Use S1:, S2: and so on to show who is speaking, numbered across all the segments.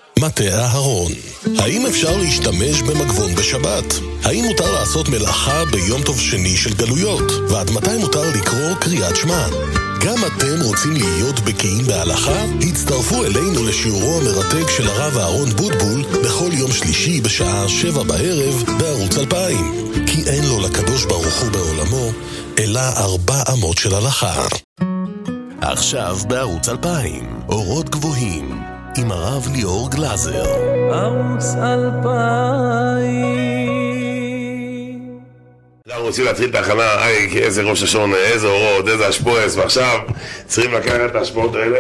S1: מטה אהרון. האם אפשר להשתמש במגבון בשבת? האם מותר לעשות מלאכה ביום טוב שני של גלויות? ועד מתי מותר לקרוא קריאת שמע? גם אתם רוצים להיות בקיאים בהלכה? הצטרפו אלינו לשיעורו המרתק של הרב אהרון בוטבול בכל יום שלישי בשעה 7 בערב בערוץ 2000. כי אין לו לקדוש ברוך הוא בעולמו אלא 4 אמות של הלכה. עכשיו בערוץ 2000 אורות גבוהים עם הרב ליאור גלזר.
S2: ערוץ 2000.
S3: אנחנו רוצים להתחיל את ההכנה, איזה ראש השון, איזה אורות, איזה השפועס, ועכשיו צריכים לקחת את ההשפעות האלה.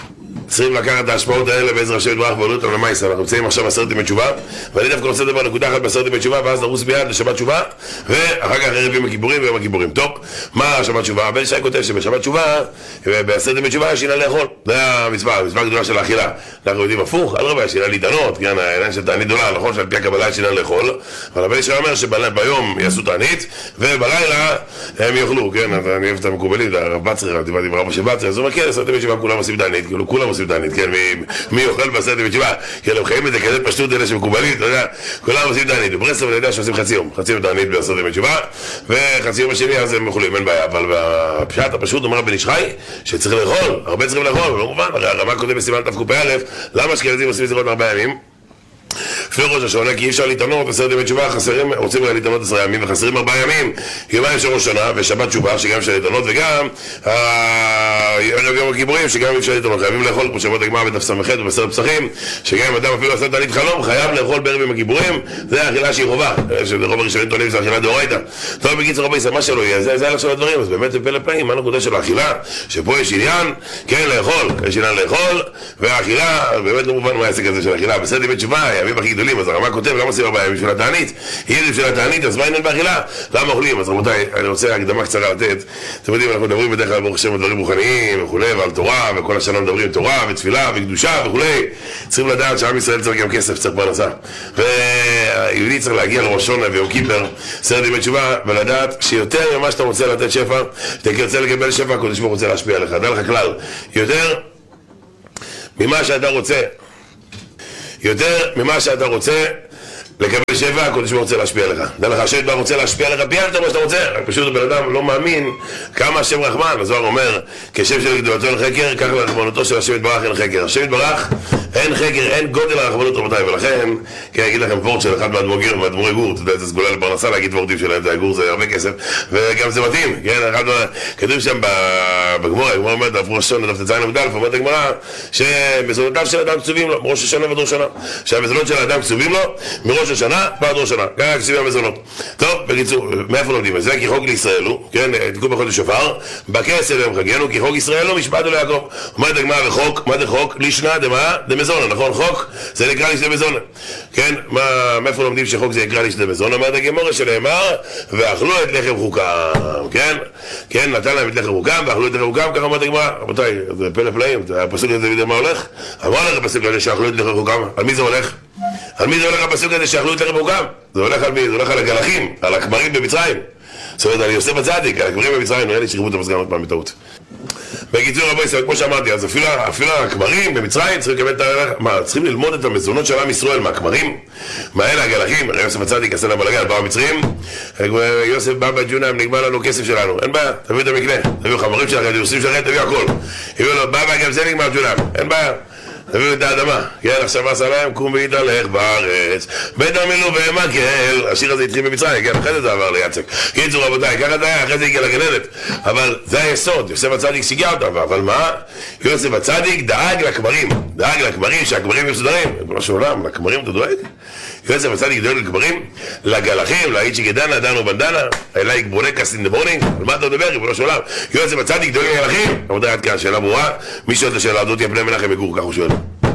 S3: בעזר השם יתברך ועולו אותם למעשה. אנחנו נמצאים עכשיו בעשרת ימי תשובה, ואני דווקא רוצה לדבר נקודה אחת בעשרת ימי תשובה, ואז נרוץ ביד לשבת תשובה, ואחר כך ערב יום הכיפורים ויום הכיפורים. טוב, מה שבת תשובה? הבן שי כותב שבשבת תשובה, בעשרת ימי תשובה יש עניין לאכול. זה המצווה גדולה של האכילה. אנחנו יודעים הפוך, על רבה יש עניין להתענות, כן, העניין של תענית גדולה, נכון שעל פי הקבלה יש עניין לאכול, אבל הבן שי אומר שביום יעשו תענית, ובלילה הם יאכלו, כן, אני אוהב את המקובלים, הרב בצרי, דיברתי עם רב שבצרי, אז הוא אומר, כן, בעשרת ימי תשובה כולם עושים תענית, כאילו כולם עושים תענית, כן, מי יאכל בעשרת ימי תשובה, כי הם חיים את זה כזה פשטות אלה שמקובלים, אתה יודע, כולם עושים תענית, בברסלב אני יודע שעושים חצי יום תענית בעשרת ימי תשובה, וחצי יום השני אז הם אוכלים, אין בעיה, אבל בפשט הפשוט אומר בן איש חי, שצריך לאכול, הרבה צריכים לאכול, ולא מובן, הרי הרמה כותב בסימן תקפ"א, למה אשכנזים עושים זירות מ4 ימים? לפני ראש השונה, כי אי אפשר להתענות, עשרת ימי תשובה רוצים להתענות 10 ימים וחסרים 4 ימים, יומיים של ראש שנה ושבת תשובה שגם אפשר להתענות, וגם ערב יום הכיפורים שגם אפשר להתענות, חייבים לאכול כמו שאומרת הגמרא בדף ס"ח ובסרט פסחים, שגם אם אדם אפילו עושה תענית חלום חייב לאכול בערב יום הכיפורים, זה האכילה שהיא חובה, שרוב הראשונים טוענים זה אכילה דאורייתא. טוב, בקיצור רבי מה שלא יהיה, זה הלך של הדברים, אז באמת בפלא פלאים, מה הנקודה של האכילה, שפה יש עניין, כן, לאכול, יש עניין לאכול, והאכילה, באמת לא מובן מה העסק הזה של האכילה. בעשרת ימי תשובה, הימים הכי גדולים, אז הרמה כותב, למה עושים 4 ימים בשביל התענית? אם זה בשביל התענית, אז מה עניין באכילה? למה אוכלים? אז רבותיי, אני רוצה הקדמה קצרה לתת. אתם יודעים, אנחנו מדברים בדרך כלל ברוך השם על דברים רוחניים וכולי, ועל תורה, וכל השנה מדברים תורה ותפילה וקדושה וכולי. צריכים לדעת שעם ישראל צריך גם כסף, צריך פרנסה. ויהודי צריך להגיע לראש השונה ויום כיפר, עשרת ימי תשובה, ולדעת שיותר ממה שאתה רוצה לתת שפע, שאתה רוצה לקבל שפע, הקדוש ברוך הוא רוצה להשפיע עליך. דע לך כלל, יותר ממה שאתה רוצה לקבל שפע, הקדוש ברוך הוא רוצה להשפיע עליך. דע לך, השם יתברך רוצה להשפיע עליך פי יותר מה שאתה רוצה, רק פשוט הבן אדם לא מאמין כמה השם רחמן. הזוהר אומר, כשם של גדולתו אין חקר, כך לרחמנותו של השם יתברך אין חקר. השם יתברך אין חקר, אין גודל הרחמנות רבותיי, ולכן, כי אני אגיד לכם וורט של אחד מהאדמו"רי גור, אתה יודע, זה סגולה לפרנסה להגיד וורטים שלהם, זה הגור זה הרבה כסף, וגם זה מתאים, כן, כתוב שם בגמרא, הגמרא אומרת, דף ראש השונה, דף ט"ז עמוד א', אומרת הגמרא, שמזונותיו של אדם כתובים לו, מראש השנה ועד ראש השנה, שהמזונות של האדם כתובים לו, מראש השנה ועד ראש השנה, ככה כתובים המזונות. טוב, בקיצור, מאיפה לומדים את זה? כי חוק לישראל הוא, כן, תיקחו בחודש שופר, בכסף הם חגנו, כי חוק ישראל הוא משפט אלוהי יעקב. אומרת הגמרא וחוק, מה זה חוק? לישנא דמה דמזונה, נכון? חוק זה נקרא ליש דמזונה. כן, מאיפה לומדים שחוק זה נקרא ליש דמזונה? אומרת הגמרא שנאמר, ואכלו את לחם חוקם, כן? כן, נתן להם את לחם חוקם, ואכלו את לחם חוקם, ככה אומרת הגמרא. רבותיי, זה פלא פלאים, הפסוק הזה יודע מה הולך? אמר לך הפסוק הזה שאכלו את לחם חוקם, על מי זה הולך? על מי זה הולך הפסוק הזה שאכלו את לחם חוקם? זה הולך על מי? זה הולך על הגלחים, על הכמרים במצרים. זאת אומרת, אני עושה בצדיק, הכמרים במצרים, נראה לי שכיבו את המסגרת פעם בטעות. בקיצור רבי ישראל, כמו שאמרתי, אז אפילו הכמרים במצרים צריכים לקבל את מה, צריכים ללמוד את המזונות של עם ישראל מהכמרים, מה אלה הגלחים, יוסף הצדיק עשה להם בלגן, באו המצרים, יוסף בא בג'ונם, נגמר לנו כסף שלנו, אין בעיה, תביאו את המקנה, תביאו חמרים שלכם, תביאו שלכם, תביאו הכל, הביאו לו, בא גם זה נגמר ג'ונם, אין בעיה, תביאו את האדמה, כן, עכשיו עשה להם, קום והתהלך בארץ, בית המלו ומקל, השיר הזה התחיל במצרים, כן, אחרי זה עבר ליצק. קיצור רבותיי, ככה זה היה, אחרי זה הגיע לגננת, אבל זה היסוד, יוסף הצדיק שיגע אותם, אבל מה? יוסף הצדיק דאג לכמרים, שהכמרים יהיו מסודרים, בראש העולם, לכמרים אתה דואג? יוסף הצדיק דואג לכמרים, לגלחים, לאיצ'י גדנה, דנו בנדנה, אליי גבורקס אין דבורינג, על מה אתה מדבר, בראש העולם? יוסף הצדיק דואג לגלחים, רבותיי, עד כאן, שאלה ברורה, מי שואל את השאלה הזאת, פני מנחם יגור, כך הוא שואל.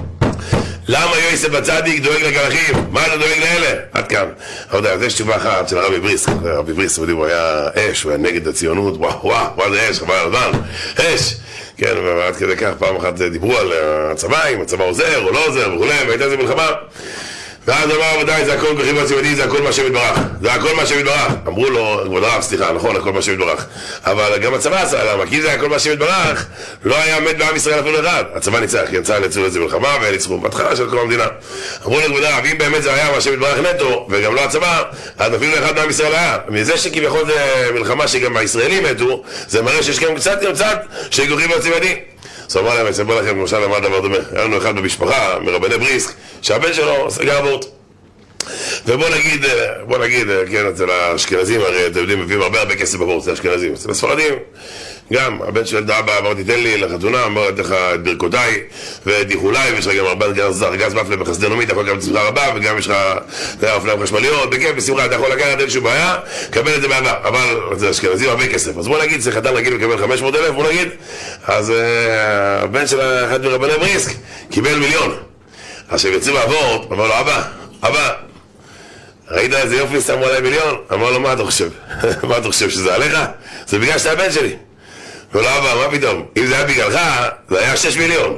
S3: למה יוסף הצדיק דואג לגלחים? מה אתה דואג לאלה? עד כאן. רבותיי, אז יש תשובה אחת של הרבי בריס. הרבי בריס, הוא היה אש, הוא היה נגד הציונות, וואו, זה אש, חבל על הזמן. אש! כן, ועד כדי כך פעם אחת דיברו על הצבא, אם הצבא עוזר או לא עוזר וכולי, והייתה איזה מלחמה. ואז אמר רבותיי, זה הכל כוחי ועוצמתי, זה הכל מה שמתברך. זה הכל מה שמתברך. אמרו לו, כבוד הרב, סליחה, נכון, הכל מה שמתברך. אבל גם הצבא עשה, למה? כי זה הכל מה שמתברך, לא היה עומד בעם ישראל אפילו אחד. הצבא ניצח, כי צה"ל יצאו לזה מלחמה וניצחו בהתחלה של כל המדינה. אמרו לו, כבוד הרב, אם באמת זה היה מה שמתברך נטו, וגם לא הצבא, אז אפילו אחד מעם ישראל היה. מזה שכביכול זה מלחמה שגם הישראלים מתו, זה מראה שיש גם קצת שכוחי ועוצמתי. אז אמר להם, אספר לכם למשל למה דבר דומה. היה לנו אחד במשפחה, מרבני בריסק, שהבן שלו סגר אבורט. ובוא נגיד, כן, אצל האשכנזים, הרי אתם יודעים, מביאים הרבה כסף אבורט, אצל האשכנזים. אצל הספרדים, גם, הבן של דאבא, אמרתי, תן לי לחתונה, אמרתי לך את ברכותיי ואת איחוליי, ויש לך גם הרבה ארגז מפלה בחסדי נעמי, אתה יכול גם בשמחה רבה, וגם יש לך אופניים חשמליות, בכיף, בשמחה, אתה יכול לקחת, אין שום בעיה, קבל את זה באהבה, אבל אצל האשכנזים הרבה כסף. אז בוא נגיד, זה חתן רגיל לקבל 500,000, בוא נגיד, אז הבן של אחד מרבני בריסק קיבל 1,000,000. עכשיו יוצא באבורט, אמר לו, אבא, ראית איזה יופי, שמו עליי 1,000,000? אמר לו, מה אתה חושב? מה אתה חושב, שזה עליך? זה בגלל שאתה הבן שלי. אמר לו, אבא, מה פתאום? אם זה היה בגללך, זה היה 6 מיליון.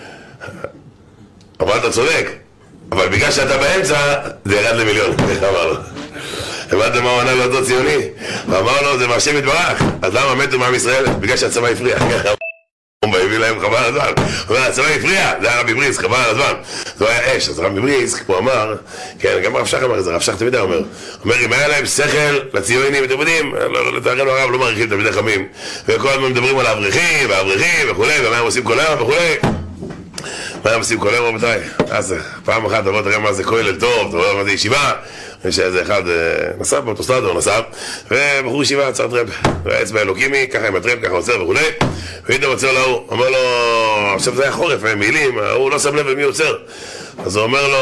S3: אבל אתה צודק, אבל בגלל שאתה באמצע, זה ירד ל1,000,000. איך אמר לו? הבנתם מה הוא ענה לאותו ציוני? ואמר לו, זה מהשם יתברך. אז למה מתו מעם ישראל? בגלל שהצבא הפריע. הוא הביא להם חבל על הזמן. הוא אומר, הצבא הפריע, זה היה רבי בריסק, חבל על הזמן. זה היה אש, אז רבי בריסק, הוא אמר, כן, גם רב שח אמר את זה, רב שח תמיד אומר, אם היה להם שכל לציונים, אתם יודעים, לצערנו הרב לא מעריכים תלמידי חכמים, וכל הזמן מדברים על האברכים, וכולי, ומה הם עושים כל היום, וכולי. מה הם עושים כל היום, רבותיי? אז פעם אחת, תבוא תראה מה זה כולל טוב, תבוא מה זה ישיבה, ושאיזה אחד נסע באוטוסטרדה, ובחור ישיבה עצר טרמפ, והאצבע אלוקימי, ככה עם הטרמפ, ככה עוצר וכולי, ואיתו עוצר להוא, אומר לו, עכשיו זה היה חורף, הם מילים, הוא לא שם לב למי עוצר, אז הוא אומר לו,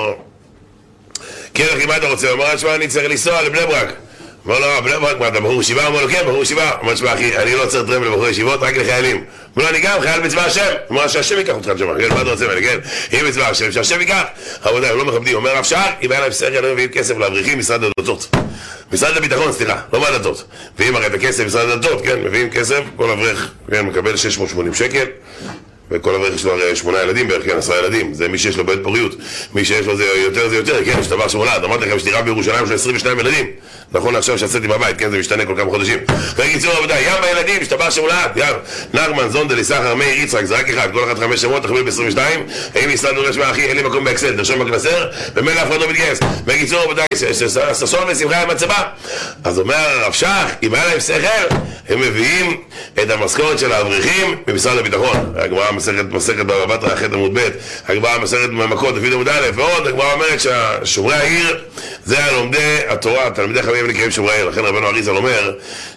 S3: כן אחי, מה אתה רוצה? הוא אומר, שמע, אני צריך לנסוע לבני ברק. אמר לו, בני ברק, מה אתה בחור ישיבה? אמר לו, כן, בחור ישיבה. אמר, שמע אחי, אני לא עוצר טרמפ לבחור ישיבות, רק לחיילים. אמר לו, אני גם חייל בצבא השם. אמר, שהשם ייקח אותך לשם, כן, מה אתה רוצה ממני, כן? אם בצבא השם, שהשם ייקח. רבותיי, הם לא מכבדים. אומר רב שח, אם היה להם שכל, הם מביאים כסף לאברכים, משרד הדתות. משרד הביטחון, סליחה, לא מהדתות. ואם הרי את הכסף, משרד הדתות, כן, מביאים כסף, כל אברך, כן, מקבל 680 שקל. וכל אברך יש לו הרי 8 ילדים בערך, כן, 10 ילדים, זה מי שיש לו בית פוריות, מי שיש לו זה יותר, כן, יש דבר שמולד, אמרתי לכם שדירה בירושלים של 22 ילדים, נכון עכשיו שעשיתי בבית, כן, זה משתנה כל כמה חודשים, וגיצור עבודה, ים בילדים, יש דבר שמולד, ים, נגמן, זונדל, ישחר, מאיר, יצחק, זה רק אחד, כל אחד 5 שמות, תחביל ב-22, אם ישראל דורש מה אחי, אין לי מקום באקסל, תרשום בקלסר, ומילא אף אחד לא מתגייס, וגיצור עבודה, ששון ושמחה עם הצבא. אז אומר הרב שח, אם היה להם שכל, הם מביאים את המשכורת של האברכים ממשרד הביטחון. הגמרא מסכת בבא בתרא ח' עמוד ב', הגמרא מסכת במכות דוד עמוד א', ועוד הגמרא אומרת ששומרי העיר זה לומדי התורה, תלמידי חכמים נקראים שומרי העיר. לכן רבנו אריזל אומר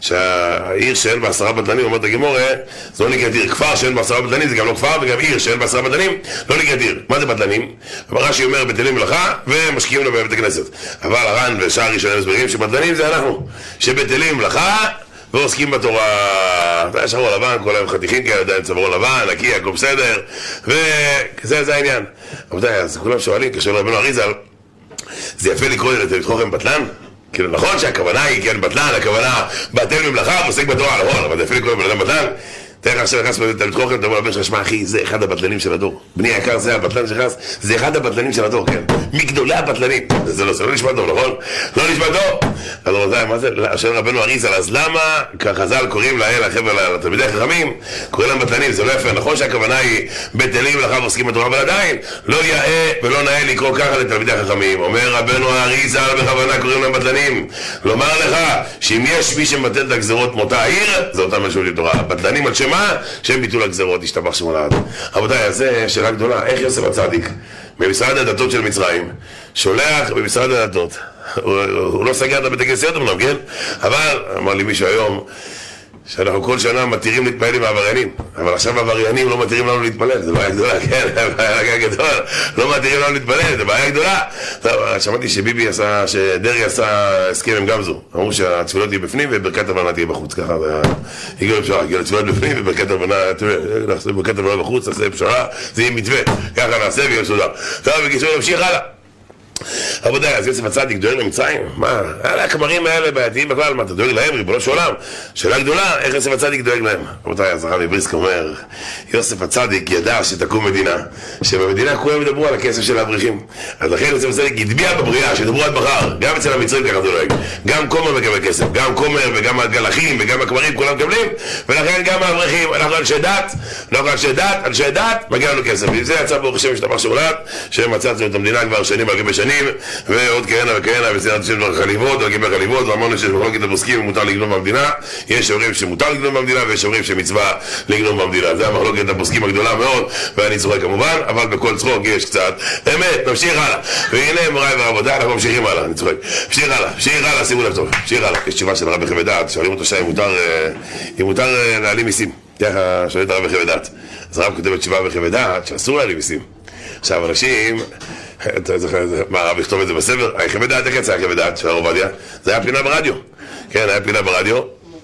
S3: שהעיר שאין בה 10 בטלנים, אומרת הגמרא, זה לא נקראת עיר. כפר שאין בה 10 בטלנים זה גם לא כפר, וגם עיר שאין בה 10 בטלנים לא נקראת עיר. מה זה בטלנים? רש"י אומר בטלים מלאכה ומשקיעים לו בבית הכנסת. אבל הר"ן ושאר ראשונים מסבירים שבטלנים זה אנחנו, שבטלים מלאכה ועוסקים בתורה. יש שחור לבן, כל היום חתיכים כאלה, עדיין צווארון לבן, נקי, הכל בסדר, וזה העניין. רבותיי, אז כולם שואלים, כשואל רבנו אריזל, זה יפה לקרוא לתלמיד חכם בטלן? כאילו נכון שהכוונה היא, כן, בטלן, הכוונה בטל ממלאכה, ועוסק בתורה, נכון, אבל זה יפה לקרוא לבן בטלן? תראה לך עכשיו נכנס בתלמיד חכם, אתה אומר לבן שלך, שמע אחי, זה אחד הבטלנים של הדור. בני היקר זה הבטלן שנכנס, זה אחד הבטלנים של הדור, כן. מגדולי הבטלנים. זה לא נשמע טוב, נכון? לא נשמע טוב. אז רבותיי, מה זה? שואל רבנו אריזל, אז למה כחז"ל קוראים לחבר'ה, לתלמידי חכמים, קוראים להם בטלנים? זה לא יפה. נכון שהכוונה היא בטלים מלאכה ועוסקים בתורה, אבל עדיין לא יאה ולא נאה לקרוא ככה לתלמידי חכמים. אומר רבנו אריזל, בכוונה קוראים להם בטלנים. לומר לך שאם יש מי שמבטל את הגזרות מאותה העיר, זה אותם משמעות לתורה. בטלנים על שמה? שהם ביטול הגזרות, השתבח שמו לעד. רבותיי, אז זה שאלה גדולה. איך יוסף הצדיק במשרד הדתות של מצרים שולח במשרד הדתות, הוא לא סגר את הבית הכנסיות אמנם, כן? אבל אמר לי מישהו היום שאנחנו כל שנה מתירים להתפלל עם העבריינים, אבל עכשיו העבריינים לא מתירים לנו להתפלל, זה בעיה גדולה, כן, בעיה גדולה, לא מתירים לנו להתפלל, זה בעיה גדולה. שמעתי שביבי עשה, שדרי עשה הסכם עם גמזו, אמרו שהתפילות תהיה בפנים וברכת הבנה תהיה בחוץ, ככה הגיעו לפשרה, הגיעו לתפילות בפנים וברכת הבנה, נעשה ברכת הבנה בחוץ, נעשה פשרה, זה יהיה מתווה, ככה נעשה ויהיה מסודר. טוב, בקיצור, נמשיך הלאה. רבותיי, אז יוסף הצדיק דואג למצרים? מה? הכמרים האלה בעייתיים בכלל, מה אתה דואג להם? ריבונו של עולם. שאלה גדולה, איך יוסף הצדיק דואג להם? רבותיי, אז הרב מבריסק אומר, יוסף הצדיק ידע שתקום מדינה, שבמדינה כולם ידברו על הכסף של האברכים. אז לכן יוסף הצדיק ידביע בבריאה, שדברו עד מחר, גם אצל המצרים ככה דואג. גם כומר מקבל כסף, גם כומר וגם הגלחים וגם הכמרים כולם מקבלים, ולכן גם האברכים, אנחנו אנשי דת, מגיע לנו כסף. ועם זה יצא ברוך השם השתבח שמו, שמצאנו את המדינה כבר שנים על גבי שנים, ועוד כהנה וכהנה, וסיירת השם דבר חליבות, וגיבר חליבות, ואמרנו שיש מחלוקת הפוסקים ומותר לגנוב במדינה. יש אומרים שמותר לגנוב במדינה, ויש אומרים שמצווה לגנוב במדינה. זה המחלוקת הפוסקים הגדולה מאוד, ואני צוחק כמובן, אבל בכל צחוק יש קצת אמת. נמשיך הלאה. והנה מוריי ורבותיי, אנחנו ממשיכים הלאה, אני צוחק. ממשיך הלאה, שימו לב טוב. ממשיך הלאה. יש תשובה של הרב בחוות דעת, שואלים אותו אם מותר להעלים מיסים. ככה שואלים את הרב בחוות דעת. אז הרב כותב תשובה בחוות דעת שאסור להעלים מיסים. עכשיו אנשים, מה הרב יכתוב את זה בספר? חוות דעת הקצה, חוות דעת של הרב עובדיה, זה היה פינה ברדיו. כן, היה פינה ברדיו.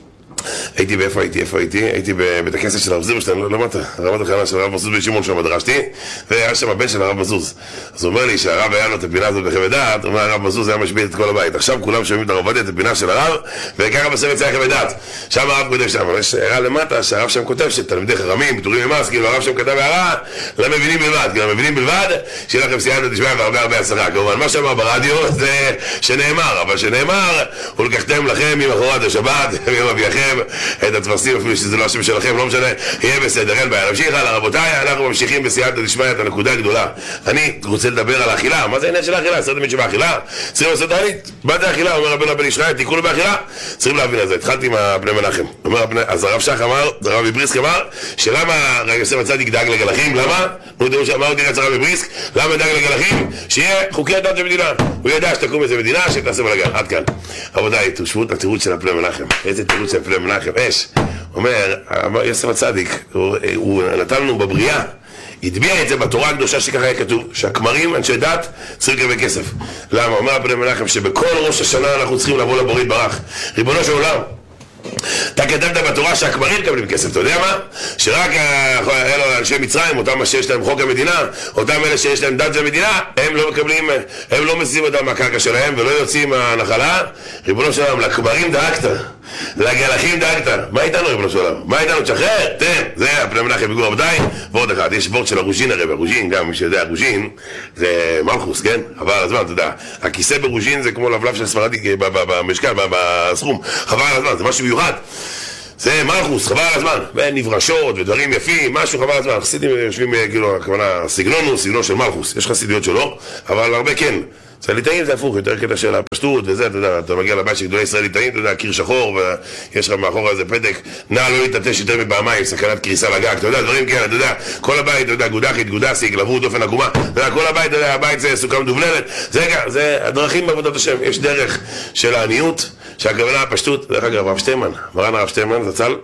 S3: הייתי באיפה הייתי? הייתי בבית הכנסת של הרב זילברשטיין, לא למטה, רמת החיינה של הרב מזוז בשמעון שם דרשתי, והיה שם הבן של הרב מזוז. אז הוא אומר לי שהרב היה לו את הפינה הזאת בחוות דעת, הוא אומר הרב מזוז היה משביע את כל הבית. עכשיו כולם שומעים את הרב עובדיה, את הפינה של הרב, וככה בספר יצא חוות דעת. שם הרב כותב שם, אבל יש הערה למטה שהרב שם כותב שתלמידי חכמים, פטורים ממס, כאילו הרב שם כתב הערה למבינים בלבד, כאילו למבינים בלבד, שיהיה לכם סייעתא דשמיא והרבה הצלחה. כמובן, מה שאמר ברדיו זה שנאמר, אבל שנאמר, ולקחתם לכם ממחרת השבת, מיום אביכם, את התפסים, אפילו שזה לא השם שלכם, לא משנה, יהיה בסדר, אין בעיה. נמשיך הלאה, רבותיי, אנחנו ממשיכים בסייעתא דשמיא את הנקודה הגדולה. אני רוצה לדבר על האכילה. מה זה העניין של האכילה? עשרת ימים שבאכילה? צריכים לעשות תענית. מה זה האכילה? אומר רבנו בן ישראל, תיקחו לו באכילה. צריכים להבין את זה. התחלתי עם בני מנחם. אז הרב שך אמר, הרב מבריסק אמר, שלמה יוסף הצדיק דאג לגלחים? למה? מה הוא תראה הרב מבריסק? למה דאג לגלחים? שיהיה חוקי הדת של מדינה. הוא ידע שתקום איזה מדינה שתעשה בלגן. עד כאן. רבותיי, תושבות התירוץ של בני מנחם. איזה תירוץ של בני מנחם? אומר יוסף הצדיק, הוא נתן לנו בבריאה, הדביע את זה בתורה הקדושה שככה היה כתוב, שהכמרים, אנשי דת, צריכים לקבל כסף. למה? אומר בני מנחם שבכל ראש השנה אנחנו צריכים לבוא לבורא יתברך. ריבונו של עולם, אתה כתבת בתורה שהכמרים מקבלים כסף, אתה יודע מה? שרק אלו אנשי מצרים, אותם שיש להם חוק המדינה, אותם אלה שיש להם דת של המדינה, הם לא מקבלים, הם לא מסיעים אותם מהקרקע שלהם ולא יוצאים מהנחלה. ריבונו של עולם, לכמרים דאגת, לגלחים דאגת. מה איתנו ריבונו של עולם? מה איתנו? תשחרר, תן. זה הפני מנחם בגור רבותיי. ועוד אחד, יש וורט של הרוז'ין הרי, הרוז'ין, גם מי שיודע, הרוז'ין זה מלכוס, כן? חבל על הזמן, אתה יודע. הכיסא ברוז'ין זה כמו לבלב של ספרדי במשקל, בסכום. חבל על הזמן, זה משהו מיוחד. זה מלכוס, חבל על הזמן. ונברשות ודברים יפים, משהו חבל על הזמן. חסידים יושבים, כאילו, הכוונה, סגנון הוא סגנון של מלכוס. יש חסידיות שלו, אבל הרבה כן. ליטאים זה הפוך, יותר קטע של הפשטות וזה, אתה יודע, אתה מגיע לבית של גדולי ישראל ליטאים, אתה יודע, קיר שחור, ויש לך מאחורה איזה פתק, נא לא להתעטש יותר מפעמיים, סכנת קריסה לגג, אתה יודע, דברים כאלה, אתה יודע, כל הבית, אתה יודע, גודחית, גודסיק, לברו, דופן עקומה, אתה יודע, כל הבית, אתה יודע, הבית זה סוכה מדובללת, זה הדרכים בעבודת השם, יש דרך של העניות, שהכוונה הפשטות, דרך אגב, הרב שטיימן, מרן הרב שטיימן, זצ"ל,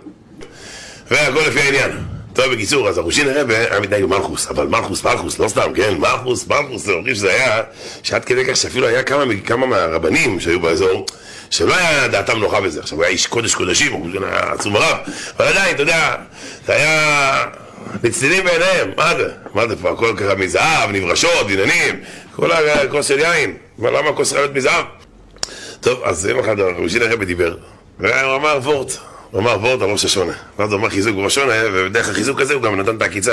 S3: והכל לפי העניין. טוב, בקיצור, אז הרושין הרבה היה מתנהג במלכוס, אבל מלכוס, לא סתם, כן, מלכוס, זה אומרים שזה היה, שעד כדי כך שאפילו היה כמה מהרבנים שהיו באזור, שלא היה דעתם נוחה בזה. עכשיו, הוא היה איש קודש קודשים, הוא היה עצום הרב, אבל עדיין, אתה יודע, זה היה מצטינים בעיניהם, מה זה פה, הכל ככה מזהב, נברשות, עניינים, כל הכוס של יין, למה הכוס חייבת מזהב? טוב, אז זה אחד, הרושין הרבה דיבר, והוא אמר וורט. הוא אמר וורט על ראש השונה. ואז הוא אמר חיזוק בראש השונה, ובדרך החיזוק הזה הוא גם נתן את העקיצה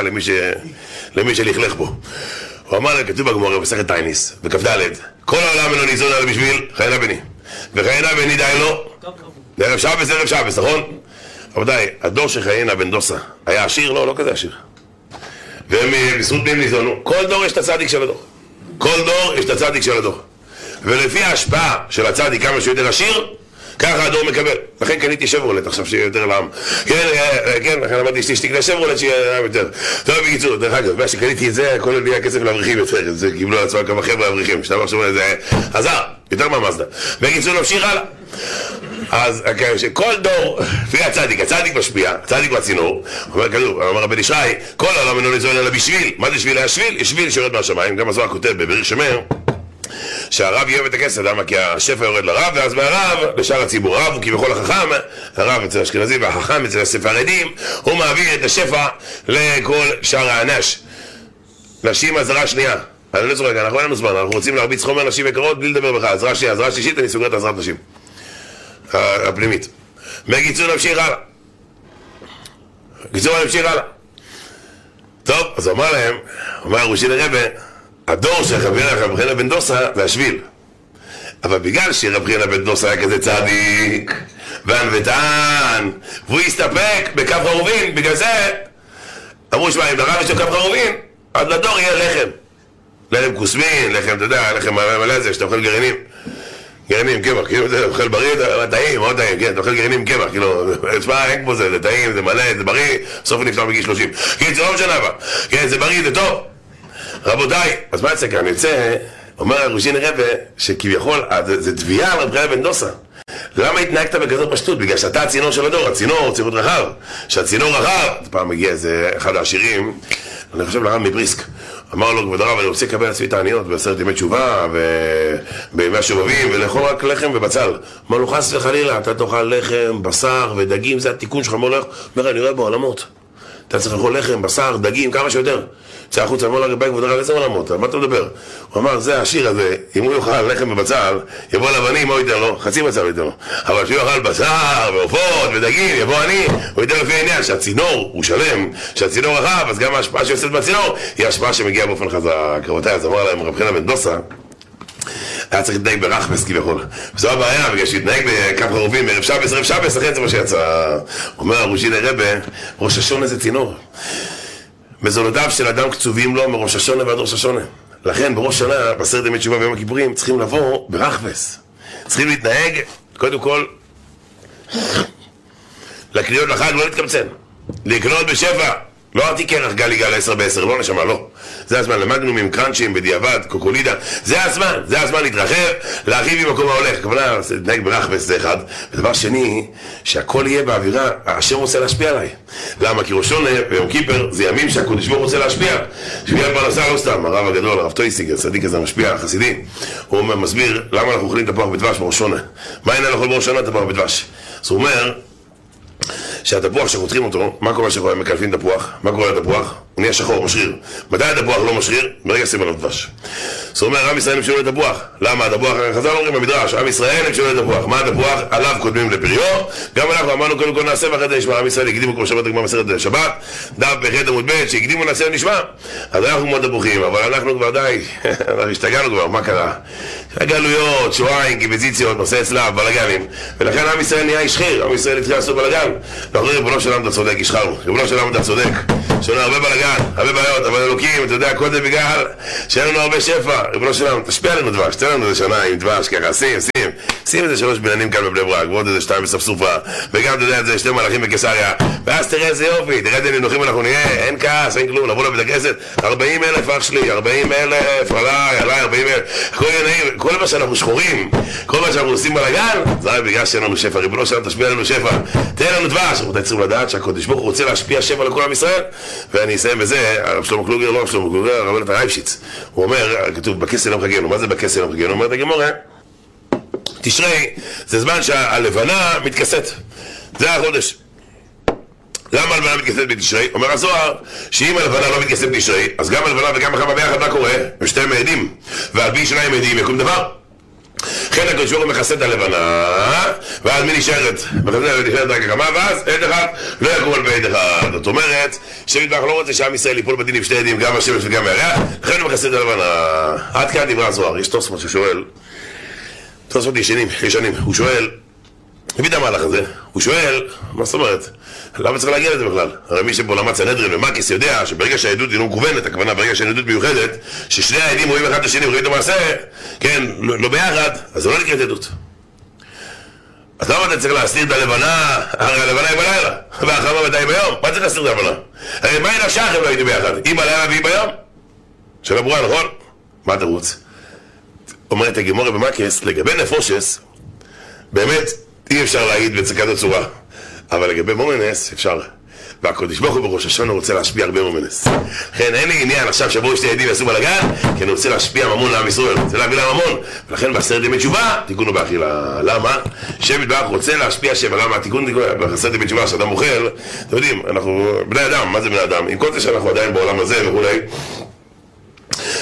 S3: למי שלכלך בו. הוא אמר, כתוב בגמרא במסכת תעניס, בכ"ד, כל העולם אינו ניזון אלא בשביל חיינה בני. וחיינה בני די לו, ערב שבס, נכון? רבותיי, הדור שחיינה בן דוסה היה עשיר? לא כזה עשיר. והם בזכות מי הם ניזונו. כל דור יש את הצדיק של הדור. ולפי ההשפעה של הצדיק כמה שהוא יותר עשיר, ככה הדור מקבל. לכן קניתי שברולט עכשיו שיהיה יותר לעם. כן, לכן אמרתי שתקנה שברולט שיהיה לעם יותר. טוב, בקיצור, דרך אגב, מה שקניתי את זה, הכל נהיה כסף לאברכים יותר. זה קיבלו על עצמם כמה חבר'ה אברכים. שאתה אמר שברולט זה עזר, יותר מהמזדה. בקיצור, נמשיך הלאה. אז כל דור, לפי הצדיק משפיע, הצדיק בצינור, אומר רבי ישי, כל העולם אינו ניזון אלא בשביל. מה זה שביל? היה שביל? יש שביל שיורד מהשמיים. גם הזוהר כותב בבריר שמר שהרב יהיה את הכסף, למה? כי השפע יורד לרב, ואז מהרב לשאר הציבור. הרב הוא כביכול החכם, הרב אצל האשכנזים והחכם אצל הספרדים, הוא מעביר את השפע לכל שאר האנש. נשים הזרה שנייה, אני לא צוחק, אנחנו אין לנו זמן, אנחנו רוצים להרביץ חומר נשים יקרות בלי לדבר בכלל. עזרה שלישית, אני סוגר את עזרת נשים הפנימית. בקיצור נמשיך הלאה. טוב, אז הוא אמר להם, אומר ראשי לרבא, הדור של רבי חנינא בן דוסא זה השביל. אבל בגלל שרבי חנינא בן דוסא היה כזה צדיק וענוותן, והוא הסתפק בכף חרובין, בגלל זה אמרו שמע, אם לרב יש לו כף חרובין, אז לדור יהיה לחם. לחם כוסמין, לחם, אתה יודע, לחם מלא זה, שאתה אוכל גרעינים, קמח, כאילו אתה אוכל בריא, זה טעים, מאוד טעים, כן, אתה אוכל גרעינים קמח, כאילו, תשמע, אין כמו זה טעים, זה מלא, זה בריא, בסוף נפטר בגיל 30. כן, זה לא משנה הבא, כן, זה בריא, זה טוב. רבותיי, אז מה יצא כאן? יוצא, אומר ראשי לרבא, שכביכול, זה תביעה על רבי חנינא בן דוסא. למה התנהגת בכזאת פשטות? בגלל שאתה הצינור של הדור, הצינור צריך להיות רחב. שהצינור רחב, פעם מגיע איזה אחד העשירים, אני חושב לרב מבריסק, אמר לו, כבוד הרב, אני רוצה לקבל עצמי תעניות בעשרת ימי תשובה ובימי השובבים ולאכול רק לחם ובצל. אמר לו, חס וחלילה, אתה תאכל לחם, בשר ודגים, זה התיקון שלך. אומר, אני רואה בעולמות. אתה צריך לאכול לחם, בשר, דגים, כמה שיותר. צא החוצה, אמר לו, כבוד הרב, איזה עולמות? מה אתה מדבר? הוא אמר, זה השיר הזה, אם הוא יאכל לחם ובצל, יבוא לבנים, מה הוא ייתן לו? חצי בצל ייתן לו. אבל כשהוא יאכל בשר ועופות ודגים, יבוא אני, הוא ייתן לפי העניין שהצינור הוא שלם, שהצינור רחב, אז גם ההשפעה שיוצאת מהצינור היא השפעה שמגיעה באופן חזק. רבותיי, אז אמר להם רבי חנינא בן דוסא, היה צריך להתנהג ברחבס כביכול. וזו הבעיה, בגלל שהתנהג בכף חרובים בערב שבס, לכן זה מה שיצא. אומר ראשי לרבא, ראש השונה זה צינור. מזונותיו של אדם קצובים לו מראש השונה ועד ראש השונה. לכן בראש שנה, בעשרת ימי תשובה ביום הכיפורים, צריכים לבוא ברחבס. צריכים להתנהג, קודם כל, לקניות לחג לא להתקמצן. לקנות בשפע. לא ארתי קרח גלי גל 10 ב-10, לא נשמה, לא. זה הזמן למגנומים, קרנצ'ים, בדיעבד, קוקולידה. זה הזמן להתרחב, להרחיב ממקום ההולך. הכוונה, להתנהג ברחבס זה אחד. ודבר שני, שהכל יהיה באווירה, השם רוצה להשפיע עליי. למה? כי ראש שונה ויום כיפר זה ימים שהקדוש ברוך הוא רוצה להשפיע. שביע פרנסה לא סתם, הרב הגדול, הרב טויסיג, הצדיק הזה משפיע, חסידי. הוא מסביר למה אנחנו אוכלים תפוח בדבש בראש שונה. מה אין לאכול בראש שונה תפוח בדבש? אז הוא אומר שהתפוח שחותכים אותו, מה קורה שקורה? מקלפים תפוח, מה קורה לתפוח? הוא נהיה שחור, משריר. מתי התפוח לא משריר? ברגע שים עליו דבש. זאת אומרת, עם ישראל הם שלו לתפוח. למה? התפוח, חז"ל אומרים במדרש, עם ישראל הם שלו לתפוח. מה התפוח? עליו קודמים לפריו. גם אנחנו אמרנו קודם כל נעשה ואחרי זה נשמע. עם ישראל הקדימו כמו שבת הגמרא מסכת שבת, דף בחטא עמוד ב' שהקדימו נעשה ונשמע. אז אנחנו מאוד תפוחים, אבל אנחנו כבר די, אנחנו השתגענו כבר, מה קרה? גלויות, שואה, אינקוויזיציות, נושא צלב, בלגנים. ולכן עם ישראל נהיה איש חיר, עם ישראל התחיל לעשות בלגן. אנחנו אומרים, ריבונו של עולם אתה צודק, השחרנו. ריבונו של עולם אתה צודק. יש לנו הרבה בלגן, הרבה בעיות, אבל אלוקים, אתה יודע, כל זה בגלל שאין לנו הרבה שפע. ריבונו של עולם, תשפיע עלינו דבש, תן לנו איזה שנה עם דבש, ככה, שים איזה 3 בניינים כאן בבני ברק, ועוד איזה 2 בספסופה, וגם אתה יודע, זה 2 מלאכים בקיסריה, ואז תראה איזה יופי, תראה איזה נינוחים אנחנו נהיה, אין כעס, אין כלום, לבוא לבית הכנסת, 40,000 אח שלי, 40,000, עליי, 40,000, כל מה שאנחנו שחורים, כל מה שאנחנו עושים בלגן, זה היה בגלל שאין לנו שפע. ריבונו של עולם, תשפיע עלינו שפע, תן לנו דבש. אנחנו צריכים לדעת שהקדוש ברוך הוא רוצה להשפיע שפע לכל עם ישראל. ואני אסיים בזה, הרב שלמה קלוגר, לא הרב שלמה קלוגר, הרב נתן רייבשיץ, הוא אומר, כתוב, בכסל יום חגנו. מה זה בכסל יום חגנו? אומרת הגמרא, תשרי, זה זמן שהלבנה מתכסת, זה החודש. למה הלבנה מתכסת בתשרי? אומר הזוהר, שאם הלבנה לא מתכסת בתשרי, אז גם הלבנה וגם החמה ביחד מה קורה? ושתיהם עדים, ועל פי שניים עדים יקום דבר. כן, הקדוש ברוך הוא מכסה את הלבנה, ואז מי נשארת? נשארת רק החמה, ואז עד אחד לא יקום על בעד אחד. זאת אומרת, שמטבח לא רוצה שעם ישראל ייפול בדין עם שתי עדים, גם השמש וגם הירח, לכן הוא מכסה את הלבנה. עד כאן דברי הזוהר. יש תוספות ששואל, תוספות ישנים, הוא שואל, הביא את המהלך הזה, הוא שואל, מה זאת אומרת? למה צריך להגיע לזה בכלל? הרי מי שבו למד סנהדרין ומקיס יודע שברגע שהעדות היא לא מכוונת, הכוונה ברגע שהעדות מיוחדת, ששני העדים רואים אחד את השני ורואים את המעשה, כן, לא ביחד, אז זה לא נקראת עדות. אז למה אתה צריך להסתיר את הלבנה? הרי הלבנה היא בלילה, והחמה מתי ביום, מה צריך להסתיר את הלבנה? הרי מה אין השח אם לא הייתי ביחד? היא בלילה והיא ביום? שאלה ברורה, נכון? מה אתה רוצה? אומרת הגמרא במקיס, לגבי נפושס, באמת אי אפשר להגיד בצקת צורה, אבל לגבי מומנס אפשר. והקדוש ברוך הוא בראש השונה רוצה להשפיע הרבה מומנס. לכן אין לי עניין עכשיו שבואו שתי עדים יעשו בלגן, כי אני רוצה להשפיע ממון לעם ישראל, רוצה להביא להם ממון. ולכן בעשרת ימי תשובה תיקונו באכילה. למה? שם יתברך רוצה להשפיע שבע. למה? התיקון בעשרת ימי תשובה שאדם אוכל, אתם יודעים, אנחנו בני אדם, מה זה בני אדם? עם כל זה שאנחנו עדיין בעולם הזה וכולי,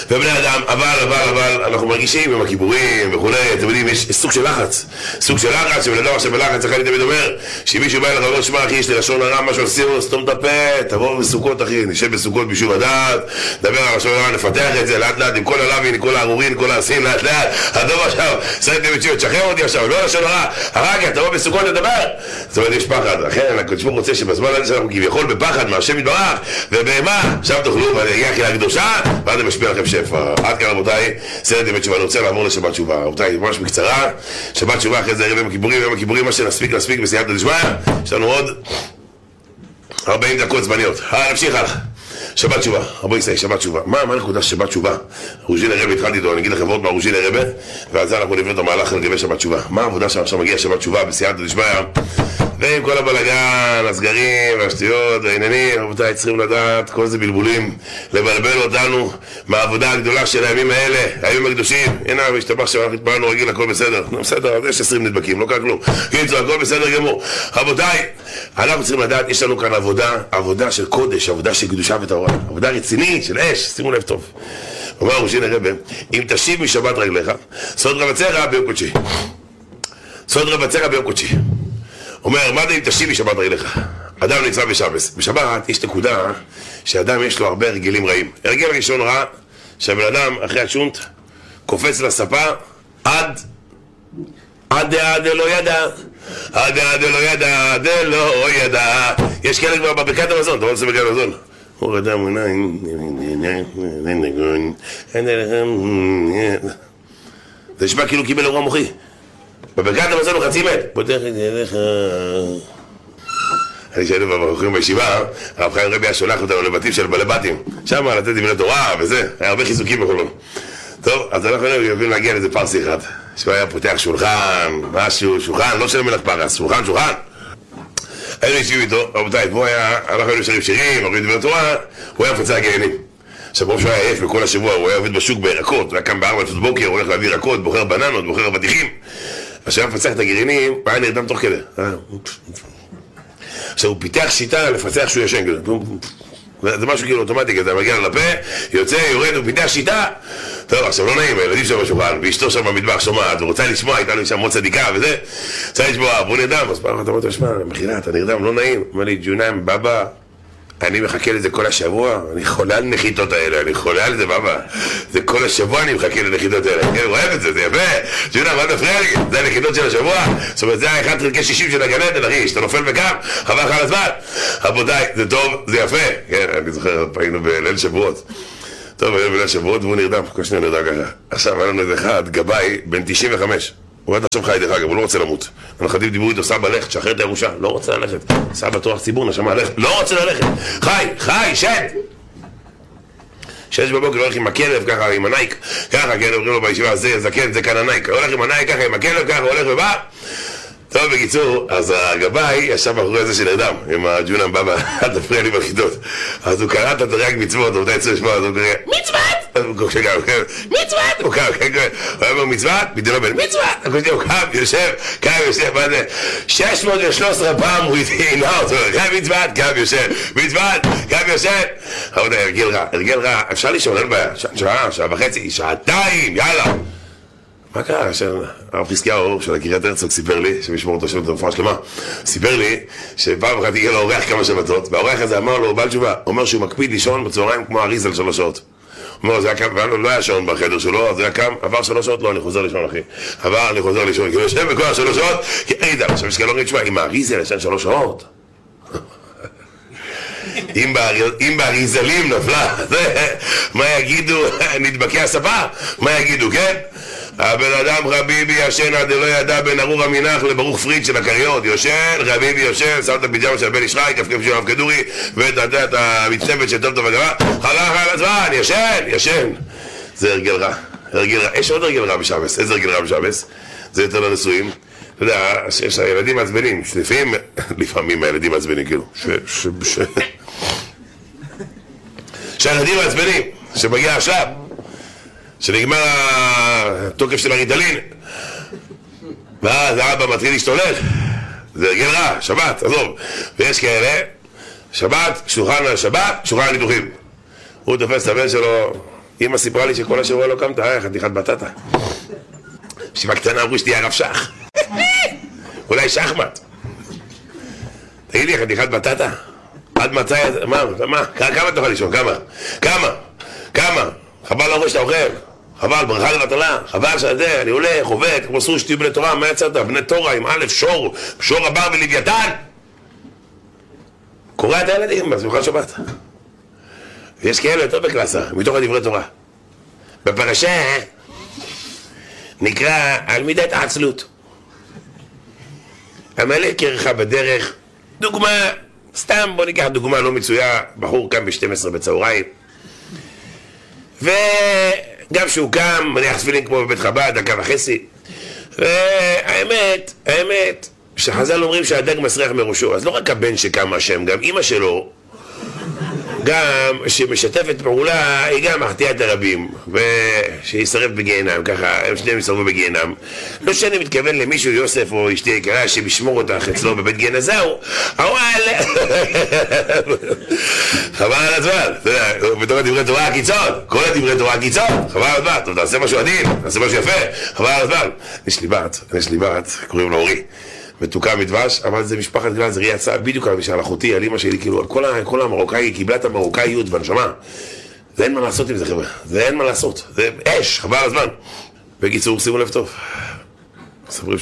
S3: ובני אדם, אבל, אנחנו מרגישים עם הכיבורים וכולי, אתם יודעים, יש סוג של לחץ. סוג של לחץ, שבן אדם עכשיו בלחץ, אני תמיד אומר, שמישהו בא אליך ואומר, שמע אחי, יש לי לשון הרע, משהו עשינו, סתום את הפה, תבוא בסוכות אחי, נשב בסוכות בישוב הדעת, דבר על לשון הרע, נפתח את זה לאט לאט, עם כל הלווין, כל הארורין, כל העשים, לאט לאט, הדוב עכשיו, תשחרר אותי עכשיו, לא לשון הרע, הרגע, תבוא בסוכות לדבר. זאת אומרת, יש פחד, לכן הקדוש ברוך הוא רוצה שבזמן הזה שאנחנו כביכול בפחד מהשם יתברך, ובהמה, עכשיו תאכלו, ויגיע אכילה קדושה, ואז זה משפיע לכם שפע. עד כאן רבותיי, סרט ימי תשובה, אני רוצה לעבור לשבת תשובה. רבותיי, ממש בקצרה, שבת תשובה אחרי זה ערב יום הכיפורים, יום הכיפורים, מה שנספיק בסייעתא דשמיא, יש לנו עוד 40 דקות זמניות. נמשיך הלאה. שבת תשובה, רבו ישראל, שבת תשובה. מה הנקודה של שבת תשובה? רוז'ין הרבי התחלתי איתו, אני אגיד לכם עוד מה רוז'ין הרבי, ואז אנחנו נבנה את המהלך לגבי שבת תשובה. מה העבודה שעכשיו מגיע שבת תשובה בסייעתא דשמיא? ועם כל הבלגן, הסגרים, והשטויות, והעניינים, רבותיי, צריכים לדעת, כל זה בלבולים, לבלבל אותנו מהעבודה הגדולה של הימים האלה, הימים הקדושים. הנה, השתבח שאנחנו התפעלנו רגיל, הכל בסדר. בסדר, אז יש 20 נדבקים, לא קרה כלום. קיצור, הכל בסדר גמור. רבותיי, אנחנו צריכים לדעת, יש לנו כאן עבודה של קודש, עבודה של קדושה וטהרה, עבודה רצינית של אש, שימו לב טוב. אומר רוז'ין הרבי, אם תשיב משבת רגליך, סוד רבציך ביום קודשי. סוד רבציך ביום קודשי. אומר, מה זה אם תשיב משבת רגליך? אדם נמצא בשבת. בשבת יש נקודה שאדם יש לו הרבה הרגלים רעים. הרגל ראשון רע, שהבן אדם אחרי השונט קופץ לספה עד לא ידע. עד לא ידע, לא ידע. יש כאלה כבר בברכת המזון, אתה רוצה ברכת המזון? הוא אדם זה נשמע כאילו קיבל אירוע מוחי. בברכת המזון הוא חצי מת. פותח את ידיך. אני שהיינו במחוכים בישיבה, הרב חיים רבי היה שולח אותנו לבתים של בלבתים. שם לתת דברי תורה וזה, היה הרבה חיזוקים בחולון. טוב, אז אנחנו יכולים להגיע לאיזה פרסי אחד, שהוא היה פותח שולחן, משהו, שולחן, לא של מלך פרס, שולחן. היינו יושבים איתו, רבותיי, והוא היה, אנחנו היינו שרים שירים, אומרים דברי תורה, הוא היה מפצע גרעינים. עכשיו ברור שהוא היה עייף בכל השבוע, הוא היה עובד בשוק בירקות, הוא היה קם ב4 לפנות בוקר, הוא הולך להביא ירקות, בוחר בננות, בוחר אבטיחים. עכשיו הוא מפצח את הגרעינים, הוא היה נרדם תוך כדי. עכשיו הוא פיתח שיטה לפצח שהוא ישן כזה. זה משהו כאילו אוטומטי, אתה מגיע לפה, יוצא, יורד, הוא פיתח שיטה. טוב, עכשיו לא נעים, הילדים שם בשולחן, ואשתו שם במטבח שומעת, ורוצה לשמוע, הייתה לי שם מאוד צדיקה וזה. רוצה לשמוע, והוא נרדם, אז פעם אתה אומר, תשמע, מחילה, אתה נרדם, לא נעים. אומר לי, ג'וניים, בבא, אני מחכה לזה כל השבוע, אני חולה על נחיתות האלה, אני חולה על זה בבא. זה כל השבוע אני מחכה לנחיתות האלה. אני אוהב את זה, זה יפה. ג'וניים, אל תפריע לי, זה הנחיתות של השבוע. זאת אומרת, זה ה1 חלקי 60 של הגן עדן, אחי, שאתה נופל וקם, חבל לך על הזמן. רבותיי, זה טוב, זה יפה. כן, אני זוכר, היינו בליל שבועות. טוב, היום בליל שבועות והוא נרדם, כל שניה נרדם ככה. עכשיו, היה לנו איזה אחד, גבאי, בן 95. הוא עד עכשיו חי דרך אגב, הוא לא רוצה למות. הנכדים דיברו איתו, סבא לך, תשחרר את הירושה. לא רוצה ללכת. סבא תואר ציבור, נשמה ללכת. לא רוצה ללכת. חי, שד! 6 בבוקר הולך עם הכלב, ככה, עם הנייק. ככה, כן, אומרים לו בישיבה, זה זקן, זה כאן הנייק. הולך עם הנייק, ככה, עם הכלב, ככה, הולך ובא. טוב, בקיצור, אז הגבאי ישב אחרי הזה שנרדם, עם הג'ונם בבא, אל תפריע לי בחידות. אז הוא קרא את התרי"ג מצוות, הוא יודע לשמוע, אז הוא קרא, מצוות! אז הוא קורא, מצוות! הוא היה אומר מצוות, בדיוק בן, מצוות! הוא קם, יושב, מה זה? 613 פעם הוא התהינה אותו, מצוות, קם יושב. רבותיי, הרגל רע, אפשר לשאול, אין בעיה, שעה וחצי, שעתיים, יאללה. מה קרה? הרב חזקיהו של קריית הרצוג סיפר לי, שמשמור אותו שלו ברפואה שלמה, סיפר לי שפעם אחת הגיע לו אורח כמה שבתות, והאורח הזה אמר לו, בעל תשובה, אומר שהוא מקפיד לישון בצהריים כמו אריז על 3 שעות. הוא אומר, זה היה קם, לא היה שעון בחדר שלו, אז זה היה קם, עבר 3 שעות, לא, אני חוזר לישון אחי. אני חוזר לישון, כי הוא יושב בכל 3 שעות, כי אין דם, עכשיו יש כאלה אומרים, תשמע, אם האריזה לשן 3 שעות, אם באריזלים נפלה, מה יגידו, נדבקי הספה? מה יגידו, כן? הבן אדם חביבי ישן עד לא ידע בין ארור המנח לברוך פריד של הקריות, יושן, חביבי יושן, שם את הפיג'מה של בן ישחי, כפכף של הרב כדורי, ואת המצטבת של טוב טוב הגרה, חלך על הזמן, ישן. זה הרגל רע. יש עוד הרגל רע בשבס. איזה הרגל רע בשבס? זה יותר לנשואים. אתה יודע, יש הילדים מעצבנים, לפעמים הילדים מעצבנים, כאילו, שהילדים מעצבנים, שמגיע השלב, שנגמר התוקף של הריטלין, ואז האבא מתחיל להשתולל. זה הרגל רע, שבת, עזוב. ויש כאלה, שבת, שולחן ניתוחים. הוא תופס את הבן שלו, אמא סיפרה לי שכל השבוע לא קמת, חתיכת בטטה. ישיבה קטנה אמרו שתהיה הרב שח. אולי שחמט. תגיד לי, חתיכת בטטה? עד מתי, מה? כמה תוכל לישון? כמה? חבל לא רואה שאתה אוכל. חבל, ברכה לבטלה, חבל שאתה, אני הולך, עובד, כמו אסור שתהיו בני תורה, מה יצאת? בני תורה עם א' שור הבר ולוויתן. קורא את הילדים, בסמוכת שבת. ויש כאלה יותר בקלאסה, מתוך הדברי תורה. בפרשה נקרא על מידת העצלות. עמלק ירחה בדרך, דוגמה, סתם בוא ניקח דוגמה לא מצויה, בחור קם ב-12 בצהריים, וגם שהוא קם, מניח תפילין כמו בבית חב"ד, דקה וחצי, והאמת, שחז"ל אומרים שהדג מסריח מראשו, אז לא רק הבן שקם השם, גם אמא שלו, גם שמשתפת פעולה, היא גם מחטיאה את הרבים, ושישרף בגיהנם, ככה, הם שניהם ישרפו בגיהנם. לא שאני מתכוון למישהו, יוסף או אשתי יקרה, שמשמור אותך אצלו בבית גיהנם, זהו, אבל... חבל על הזמן, אתה יודע, בתור הדברי תורה הקיצון, כל הדברי תורה הקיצון, חבל על הזמן, טוב, תעשה משהו עדין, תעשה משהו יפה, חבל על הזמן. יש לי בת, קוראים לו אורי. מתוקה מדבש, אבל זה משפחת גלל, זה יצא בדיוק על משל אחותי, על אמא שלי, כאילו, על כל המרוקאי, היא קיבלה את המרוקאיות בנשמה. זה אין מה לעשות עם זה, חבר'ה. זה אין מה לעשות. זה אש, חבל הזמן. בקיצור, שימו לב טוב. מספרים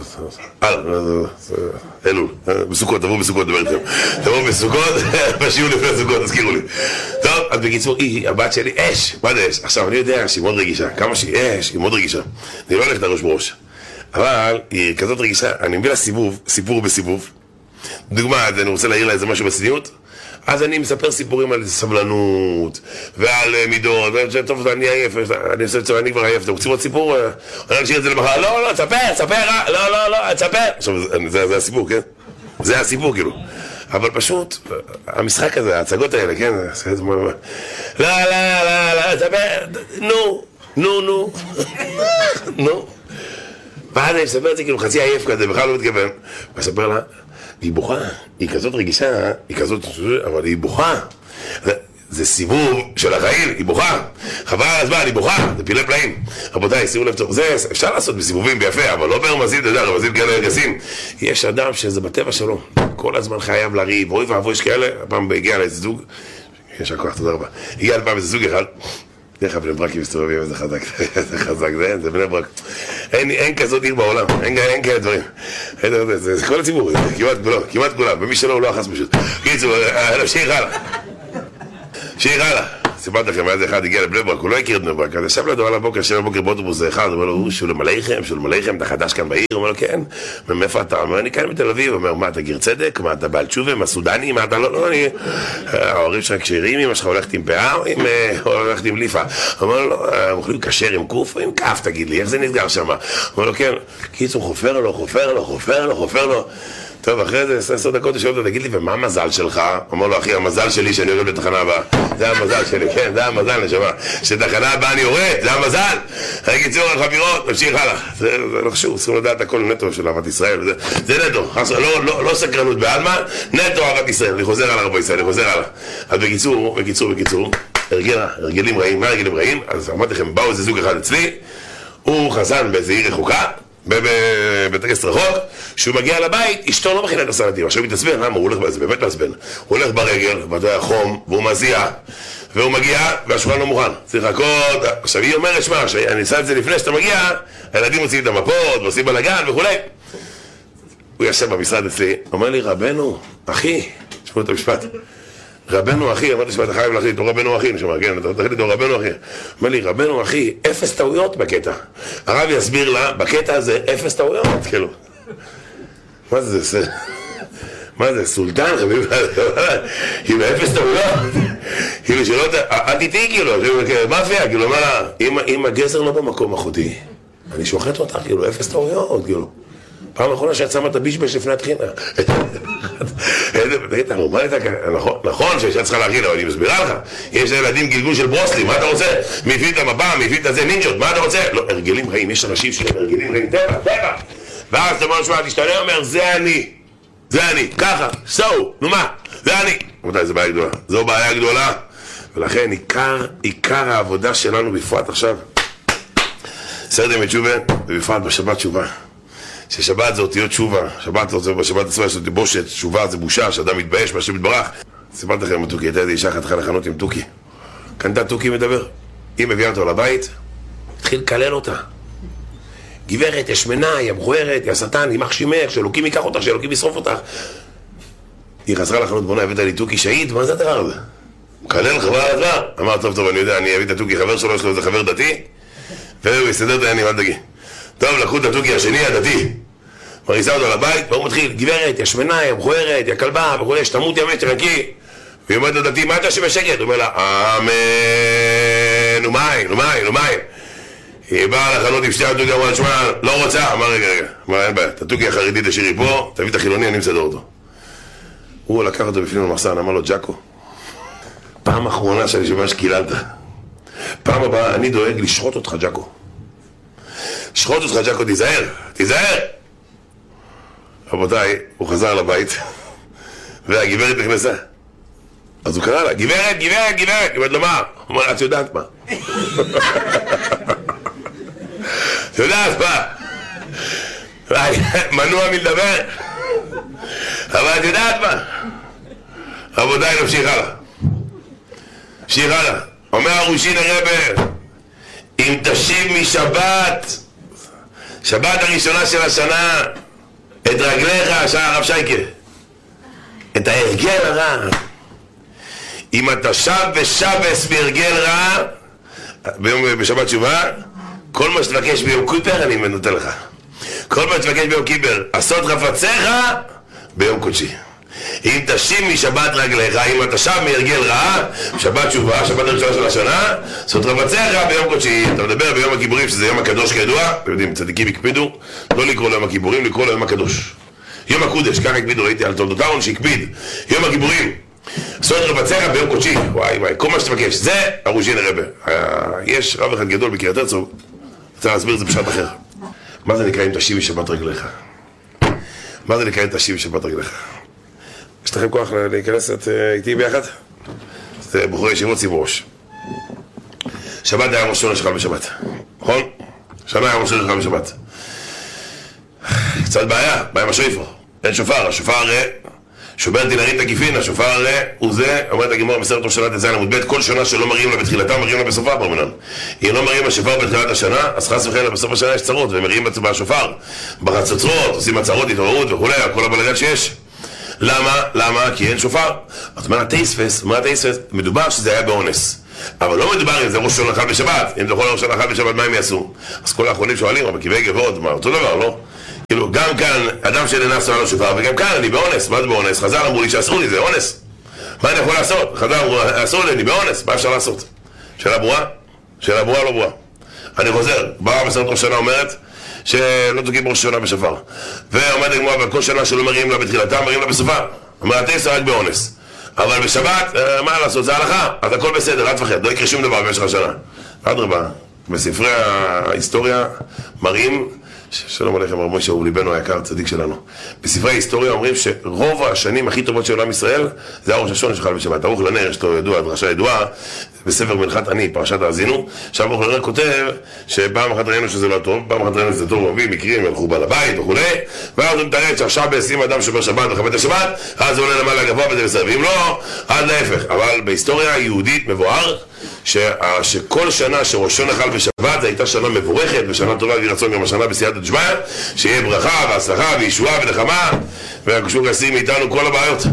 S3: אלול, בסוכות, תבואו בסוכות, דבר איתכם. תבואו בסוכות, בשיעור לפני סוכות, תזכירו לי. טוב, אז בקיצור, הבת שלי, אש. מה זה אש? עכשיו, אני יודע שהיא מאוד רגישה. כמה שהיא אש, היא מאוד רגישה. אני לא הולך את הראש בראש. אבל היא כזאת רגישה, אני מביא לה סיפור בסיבוב. דוגמה, אני רוצה להעיר לה איזה משהו בצניעות, אז אני מספר סיפורים על סבלנות, ועל מידות, טוב, אני עייף, אני כבר עייף, אתם רוצים עוד סיפור? אני נשאיר את זה למחר, לא, תספר, לא, תספר. עכשיו, זה הסיפור, כן? זה הסיפור, כאילו. אבל פשוט, המשחק הזה, ההצגות האלה, כן? לא, תספר, נו. ואז אני מספר את זה כאילו חצי עייף כזה, בכלל לא מתכוון. מספר לה, היא בוכה, היא כזאת רגישה, אבל היא בוכה. זה סיבוב של החיים, היא בוכה. חבל על הזמן, היא בוכה, זה פילי פלאים. רבותיי, שימו לב טוב, זה אפשר לעשות בסיבובים ביפה, אבל לא ברמזים, אתה יודע, רמזים כאלה רגסים. יש אדם שזה בטבע שלו, כל הזמן חייב לריב, אוי ואבוי שכאלה, הפעם הגיע לאיזה זוג, יש הכוח, תודה רבה. הגיע לפעם איזה זוג אחד, דרך בני ברק מסתובבים, זה חזק, זה בני ברק. אין כזאת עיר בעולם, אין כאלה דברים. זה כל הציבור, כמעט כולם, ומי שלא הוא לא אחס פשוט. קיצור, שיר הלאה. סיפרת לכם, היה זה אחד, הגיע לבני ברק, הוא לא הכיר את בני ברק, אז ישב לידו על הבוקר, ישב לבוקר באוטובוס זה אחד, הוא אומר לו, שולם עליכם, אתה חדש כאן בעיר? הוא אומר לו, כן. מאיפה אתה? הוא אומר, אני כאן בתל אביב. הוא אומר, מה, אתה גיר צדק? מה, אתה בעל תשובה? מה, סודני? מה, אתה לא, אני... ההורים שלך כשירים, אמא שלך הולכת עם פאה או הולכת עם ליפה? הוא אומר לו, הם אוכלים כשר עם קוף או עם כף, תגיד לי, איך זה נסגר שם? הוא אומר לו, כן. קיצור, חופר לו. טוב, אחרי זה 10 דקות הוא שואל אותו, תגיד לי, ומה המזל שלך? אומר לו, אחי, המזל שלי שאני יורד לתחנה הבאה. זה המזל שלי, כן, זה המזל, נשמה. שתחנה הבאה אני יורד, זה המזל. אני קיצור על חבירות, נמשיך הלאה. זה לא חשוב, צריכים לדעת הכל נטו של אהבת ישראל. זה נטו, לא סקרנות בעלמא, נטו אהבת ישראל. אני חוזר על הרבה ישראל, אז בקיצור, הרגלים רעים, מה הרגלים רעים? אז אמרתי לכם, באו איזה זוג אחד אצלי, הוא חזן באיזה עיר רחוקה, בטקס רחוק, שהוא מגיע לבית, אשתו לא מכינה את הסלטים, עכשיו הוא מתעצבן, למה? הוא הולך בזה, באמת מעצבן, הוא הולך ברגל, ואתה היה חום, והוא מזיע, והוא מגיע, והשולחן לא מוכן, צריך לחכות, עכשיו היא אומרת, שמע, אני אעשה את זה לפני שאתה מגיע, הילדים מוציאים את המפות, ועושים בלגן וכו'. הוא ישב במשרד אצלי, אומר לי, רבנו, אחי, תשמעו את המשפט, רבנו אחי, אמרתי שאתה חייב להחליט, לא רבנו אחי, נשמע, כן, אתה תחליט, לא רבנו אחי. אומר לי, רבנו אחי, 0 טעויות בקטע. הרב יסביר לה, בקטע הזה 0 טעויות, כאילו. מה זה? מה זה, סולטן, חביב? עם 0 טעויות? כאילו שלא, אל תיתי, כאילו, מאפיה, כאילו, מה לה, אם הגזר לא במקום אחותי, אני שוחט אותך, כאילו, 0 טעויות, כאילו. פעם האחרונה שאת שמה את הבישבש לפני התחינה. תגיד, נכון שאת צריכה להכין, אבל אני מסבירה לך. יש לילדים גלגול של ברוסלי, מה אתה רוצה? מפעיל את המפה, מפעיל את הזה נינג'ות, מה אתה רוצה? לא, הרגלים חיים, יש אנשים שהם הרגלים חיים, טבע. ואז אתה אומר, שמע, תשתנה, אומר, זה אני, ככה, נו מה, זה אני. רבותיי, זו בעיה גדולה. ולכן עיקר העבודה שלנו בפרט עכשיו, סדר ימי תשובה, ובפרט בשבת תשובה. ששבת זה אותיות תשובה, בשבת עצמה יש בושת, תשובה זה בושה, שאדם מתבייש, מה שמתברך. סיפרתי לכם תוכי, הייתה איזה אישה אחת התחילה לחנות עם תוכי. קנתה תוכי מדבר. היא מביאה אותו לבית, התחיל לקלל אותה. גברת, היא שמנה, היא המכוערת, היא השטן, היא מחשימך, שאלוקים ייקח אותך, שאלוקים ישרוף אותך. היא חזרה לחנות בונה, הבאת לי תוכי שהיד, מה זה הדבר הזה? מקלל חבר על הדבר. אמר, טוב, אני יודע, אני אביא את התוכי, חבר שלו, יש לו איזה חבר דתי, והוא יסדר את העניינים, אל תגיד. טוב, לקחו את התוכי השני, הדתי. מריסה אותו לבית, והוא מתחיל, גברת, היא השמנה, היא המכוערת, היא הכלבה, וכולי, שתמות ימי תרנקי. והיא אומרת לדתי, מה אתה שבשקט? הוא אומר לה, אמן, ומים. היא באה לחנות עם שתי התוכי, אמרה, שמע, לא רוצה. אמר, רגע, אמר, אין בעיה, את התוכי החרדי תשאירי פה, תביא את החילוני, אני מסדר אותו. הוא לקח אותו בפנים למחסן, אמר לו, ג'קו, פעם אחרונה שאני שומע שקיללת. פעם הבאה, אני דואג לשחוט אותך, ג'קו. לשחוט אותך, ג'קו, תיזהר. רבותיי, הוא חזר לבית, והגברת נכנסה. אז הוא קרא לה, גברת, גברת, למה? הוא אומר, את יודעת מה? את יודעת מה? מנוע מלדבר. אבל את יודעת מה? רבותיי, נמשיך הלאה. אומר הרושין הרבה, אם תשיב משבת, שבת הראשונה של השנה, את רגליך, שעה הרב שייקה, את ההרגל הרע, אם אתה שב ושבס בהרגל רע, בשבת תשובה, כל מה שתבקש ביום כיפר אני נותן לך. כל מה שתבקש ביום כיפר, עשות חפציך ביום קודשי. אם תשיב משבת רגליך, אם אתה שב מהרגל רע, שבת תשובה, שבת הראשונה של השנה, עשות חפציך ביום קודשי. אתה מדבר ביום הכיפורים, שזה יום הקדוש כידוע, אתם יודעים, צדיקים הקפידו, לא לקרוא ליום הכיפורים, לקרוא ליום הקדוש. יום הקודש, ככה הקפידו, ראיתי על תולדותיון שהקפיד. יום הכיפורים, עשות חפציך ביום קודשי. וואי, כל מה שתבקש, זה הרושין הרבה. יש רב אחד גדול בקריית הרצוג, רוצה להסביר את זה בשעת אחר. מה זה נקרא אם תשיב משבת רגליך? מה זה נקרא אם תשיב משבת רגליך? יש לכם כוח להיכנס איתי ביחד? זה בחורי ישיבות שים ראש. שבת היה ראש שונה שלך בשבת, נכון? שנה היה ראש שונה שלך בשבת. קצת בעיה עם השופר. אין שופר, השופר הרי שובר דינרית תקיפין, השופר הרי הוא זה, אומרת הגמרא בספר ראש שנה ט"ז עמוד ב', כל שנה שלא מראים לה בתחילתה, מראים לה בסופה ברמנן. אם לא מראים השופר בתחילת השנה, אז חס וחלילה בסוף השנה יש צרות, ומראים בשופר, בחצוצרות, עושים הצהרות, התעוררות וכולי, כל הבלגן שיש. למה? כי אין שופר. אז מה התייספס? מדובר שזה היה באונס. אבל לא מדובר אם זה ראש שונה אחד בשבת. אם זה יכול ראש שונה אחד בשבת, מה הם יעשו? אז כל האחרונים שואלים, אבל כיווי גבות, מה, אותו דבר, לא? כאילו, גם כאן, אדם שנאנס על השופר, וגם כאן, אני באונס. מה זה באונס? חז"ל אמרו לי שאסור לי, זה אונס. מה אני יכול לעשות? חז"ל אמרו, אסור לי, אני באונס. מה אפשר לעשות? שאלה ברורה? שאלה ברורה, לא ברורה. אני חוזר, ברורה בסרט ראש שנה אומרת שלא תוקים ראש שנה בשופר. ועומד הגמרא, אבל כל שנה שלא מראים לה בתחילתה, מראים לה בסופה. אומרת, תייסר רק באונס. אבל בשבת, מה לעשות? זה הלכה. אז הכל בסדר, אל תפחד, לא יקרה שום דבר במשך השנה. אדרבה, בספרי ההיסטוריה מראים, שלום עליכם, רב משה אהוב ליבנו היקר, צדיק שלנו. בספרי ההיסטוריה אומרים שרוב השנים הכי טובות של עולם ישראל זה הראש השונה שחל בשבת. ערוך לנר, יש לו ידוע, דרשה ידועה, בספר מנחת עני, פרשת האזינו, שם ערוך לנר כותב שפעם אחת ראינו שזה לא טוב, פעם אחת ראינו שזה טוב, רבים מקרים, הלכו בעל הבית וכו', ואז הוא מתארד שעכשיו בעשים אדם שובר שבת וחבט השבת, אז הוא עולה למעלה גבוה וזה בסדר, ואם לא, אז להפך. אבל בהיסטוריה היהודית מבואר שכל שנה שראשון נחל בשבת זו הייתה שנה מבורכת ושנה טובה ויהי רצון גם השנה בסייעתא דשמיא, שיהיה ברכה והצלחה וישועה ונחמה והקדוש יסיר מאיתנו כל הבעיות.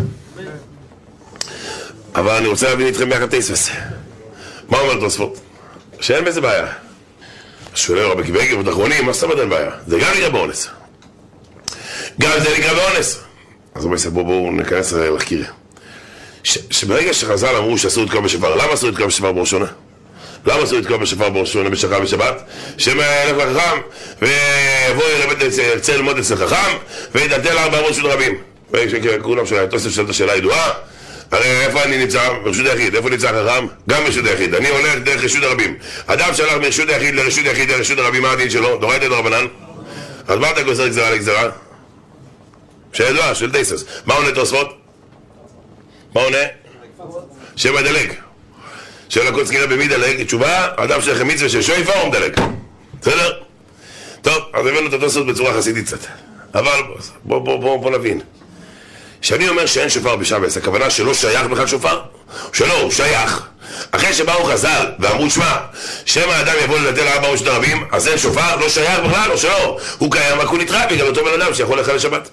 S3: אבל אני רוצה להבין איתכם ביחד תייספס. מה אומר תוספות? שאין בזה בעיה. שואל רבי כיווי גבות אחרונים, מה זאת אומרת אין בעיה? זה גם נקרא באונס. גם זה נקרא באונס. אז בואו ניכנס לחקירה. שברגע שחז"ל אמרו שעשו את כל בשופר, למה עשו את כל בשופר בראש שונה? למה עשו את כל בשופר בראש שונה בשחר בשבת? שמא ילך לחכם ויבוא ירצה ללמוד אצל חכם וידלתל 400 של רבים. וכולם תוסף שאלת השאלה ידועה, הרי איפה אני נמצא? ברשות היחיד. איפה נמצא חכם? גם ברשות היחיד. אני הולך דרך רשות הרבים. אדם שהלך מרשות היחיד לרשות היחיד לרשות הרבים, מה הדין שלו? דורייתא דרבנן. אז מה אתה גוזר גזרה לגזרה? שידוע, של תייסס. מה עונה תוספות? מה עונה? שמא דלג. שואל הכל סגירה במי דלג, תשובה, אדם שלכם מצווה של שויפר הוא מדלג. בסדר? טוב, אז הבאנו את התוספות בצורה חסידית קצת. אבל בוא נבין. כשאני אומר שאין שופר בשבס, הכוונה שלא שייך בכלל שופר? שלא, הוא שייך. אחרי שבאו חז"ל ואמרו, שמע, שם האדם יבוא לדלתל 4 ראשות הרבים, אז אין שופר, לא שייך בכלל או שלא? הוא קיים, רק הוא נתראה בגלל אותו בן אדם שיכול לחלל שבת.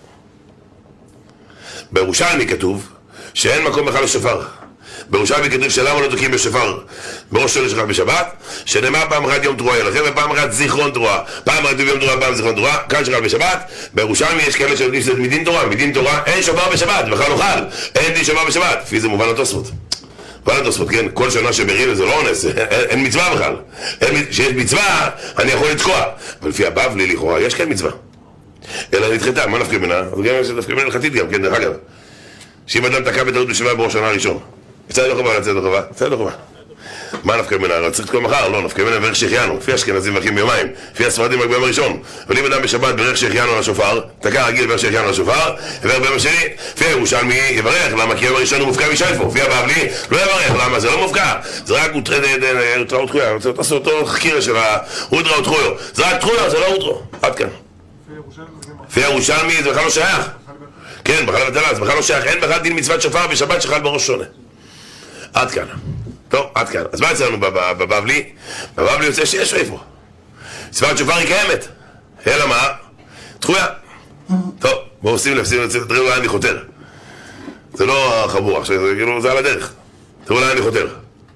S3: בירושלמי כתוב שאין מקום בכלל לשופר. בירושלמי כתוב שלמה לא תוקעים בשופר בראש שונה שלך בשבת, שנאמר פעם אחת יום תרועה לכם ופעם אחת זיכרון תרועה, פעם אחת יום תרועה, פעם זיכרון תרועה, כאן שלך בשבת. בירושלמי יש כאלה שיודעים שזה מדין תורה, מדין תורה אין שופר בשבת, בכלל לא חל, אין דין שופר בשבת, לפי זה מובן התוספות. מובן התוספות, כן, כל שנה שבריב זה לא אונס, אין מצווה בכלל. שיש מצווה, אני יכול לתקוע, אבל לפי הבבלי לכאורה יש כאן מצווה. אלא נדחתה, מה נפקא מנה? אז גם יש נפקא מנה הלכתית גם, כן, דרך אגב. שאם אדם תקע בטעות בשבעה בראש שנה הראשון, יצא לא חובה, יצא לא חובה, יצא לא חובה. מה נפקא מנה? צריך לתקוע מחר? לא, נפקא מנה בערך שהחיינו, לפי אשכנזים מברכים ביומיים, לפי הספרדים רק ביום הראשון. אבל אם אדם בשבת בערך שהחיינו על השופר, תקע רגיל בערך שהחיינו על השופר, יברך ביום השני, לפי הירושלמי יברך, למה? כי יום הראשון הוא מופקע משייפו, לפי הבבלי לא יברך, למה? זה לא מופקע, זה רק אוטראו תחויה, זה אותו חקירה של האוטראו תחויה, זה רק תחויה, זה לא אוטראו, עד כאן. לפי הירושלמי זה בכלל לא שייך. כן, בכלל לבטלה, זה בכלל לא שייך, אין בכלל דין מצוות שופר בשבת שחל בראש שונה. עד כאן. טוב, עד כאן. אז מה יצא לנו בבבלי? בבבלי יוצא שיש איפה. מצוות שופר היא קיימת. אלא מה? תחויה. טוב, בואו עושים תראו לאן אני חותר. זה לא החבור, עכשיו זה על הדרך. תראו לאן אני חותר.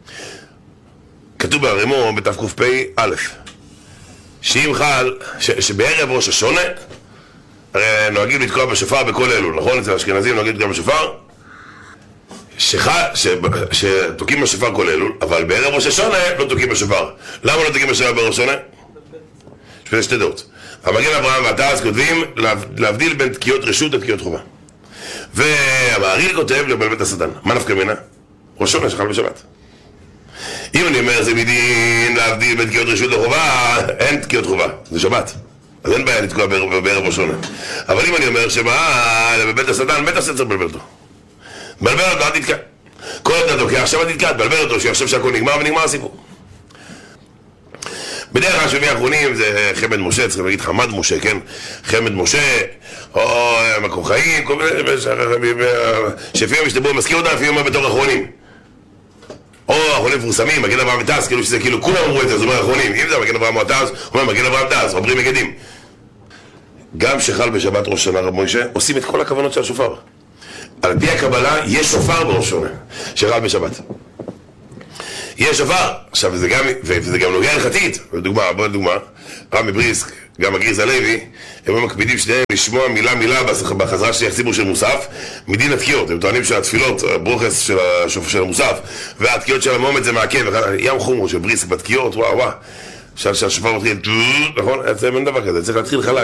S3: כתוב בהרימו בתקפ"א שאם חל, שבערב ראש השונה הרי נוהגים לתקוע בשופר בכל אלול, נכון? אצל האשכנזים נוהגים לתקוע בשופר שתוקעים בשופר כל אלול, אבל בערב ראש השונה לא תוקעים בשופר. למה לא תוקעים בשופר בערב ראש השונה? יש שתי דעות. המגן אברהם והתעש כותבים להבדיל בין תקיעות רשות לתקיעות חובה. והמהרי"ל כותב לבלבל השטן. מה נפקא מינה? ראש השונה שחל בשבת. אם אני אומר זה מדין להבדיל בין תקיעות רשות לחובה, אין תקיעות חובה, זה שבת. אז אין בעיה לתקוע בערב ראש השונה. אבל אם אני אומר שמה, לבלבל את השטן, בטח שצריך לבלבל אותו. בלבל אותו, אל תתקע. כל עוד אתה תוקע, עכשיו אל תתקע, תבלבל אותו, שיחשב שהכל נגמר ונגמר הסיפור. בדרך כלל שבימים האחרונים זה חמד משה, צריכים להגיד חמד משה, כן? חמד משה, או מקור חיים, כל מיני, שפעמים משתברו, מזכיר אותם, לפעמים אומר בתור אחרונים. או אחרונים מפורסמים, מגן אברהם ותעש, כאילו שזה כאילו כולם אמרו את זה, זאת אומרת אחרונים. אם זה מגן אברהם ותעש, אומר מגן אברהם ותעש, עוברים מגדים. גם שחל בשבת ראש השנה רב מוישה, עושים את כל הכוונות של השופר. על פי הקבלה יש שופר בראש השנה, שחל בשבת. יש שופר, עכשיו וזה גם נוגע הלכתית, בוא נדוגמה, רב מבריסק, גם הגריס הלוי, הם מקפידים שניהם לשמוע מילה בחזרה של ציבור של מוסף, מדין התקיעות, הם טוענים שהתפילות, הברוכס של המוסף, והתקיעות של המעומד זה מעכב, ים חומרו של בריסק בתקיעות, וואו, שהשופר מתחיל, נכון? אין דבר כזה, צריך להתחיל חלק,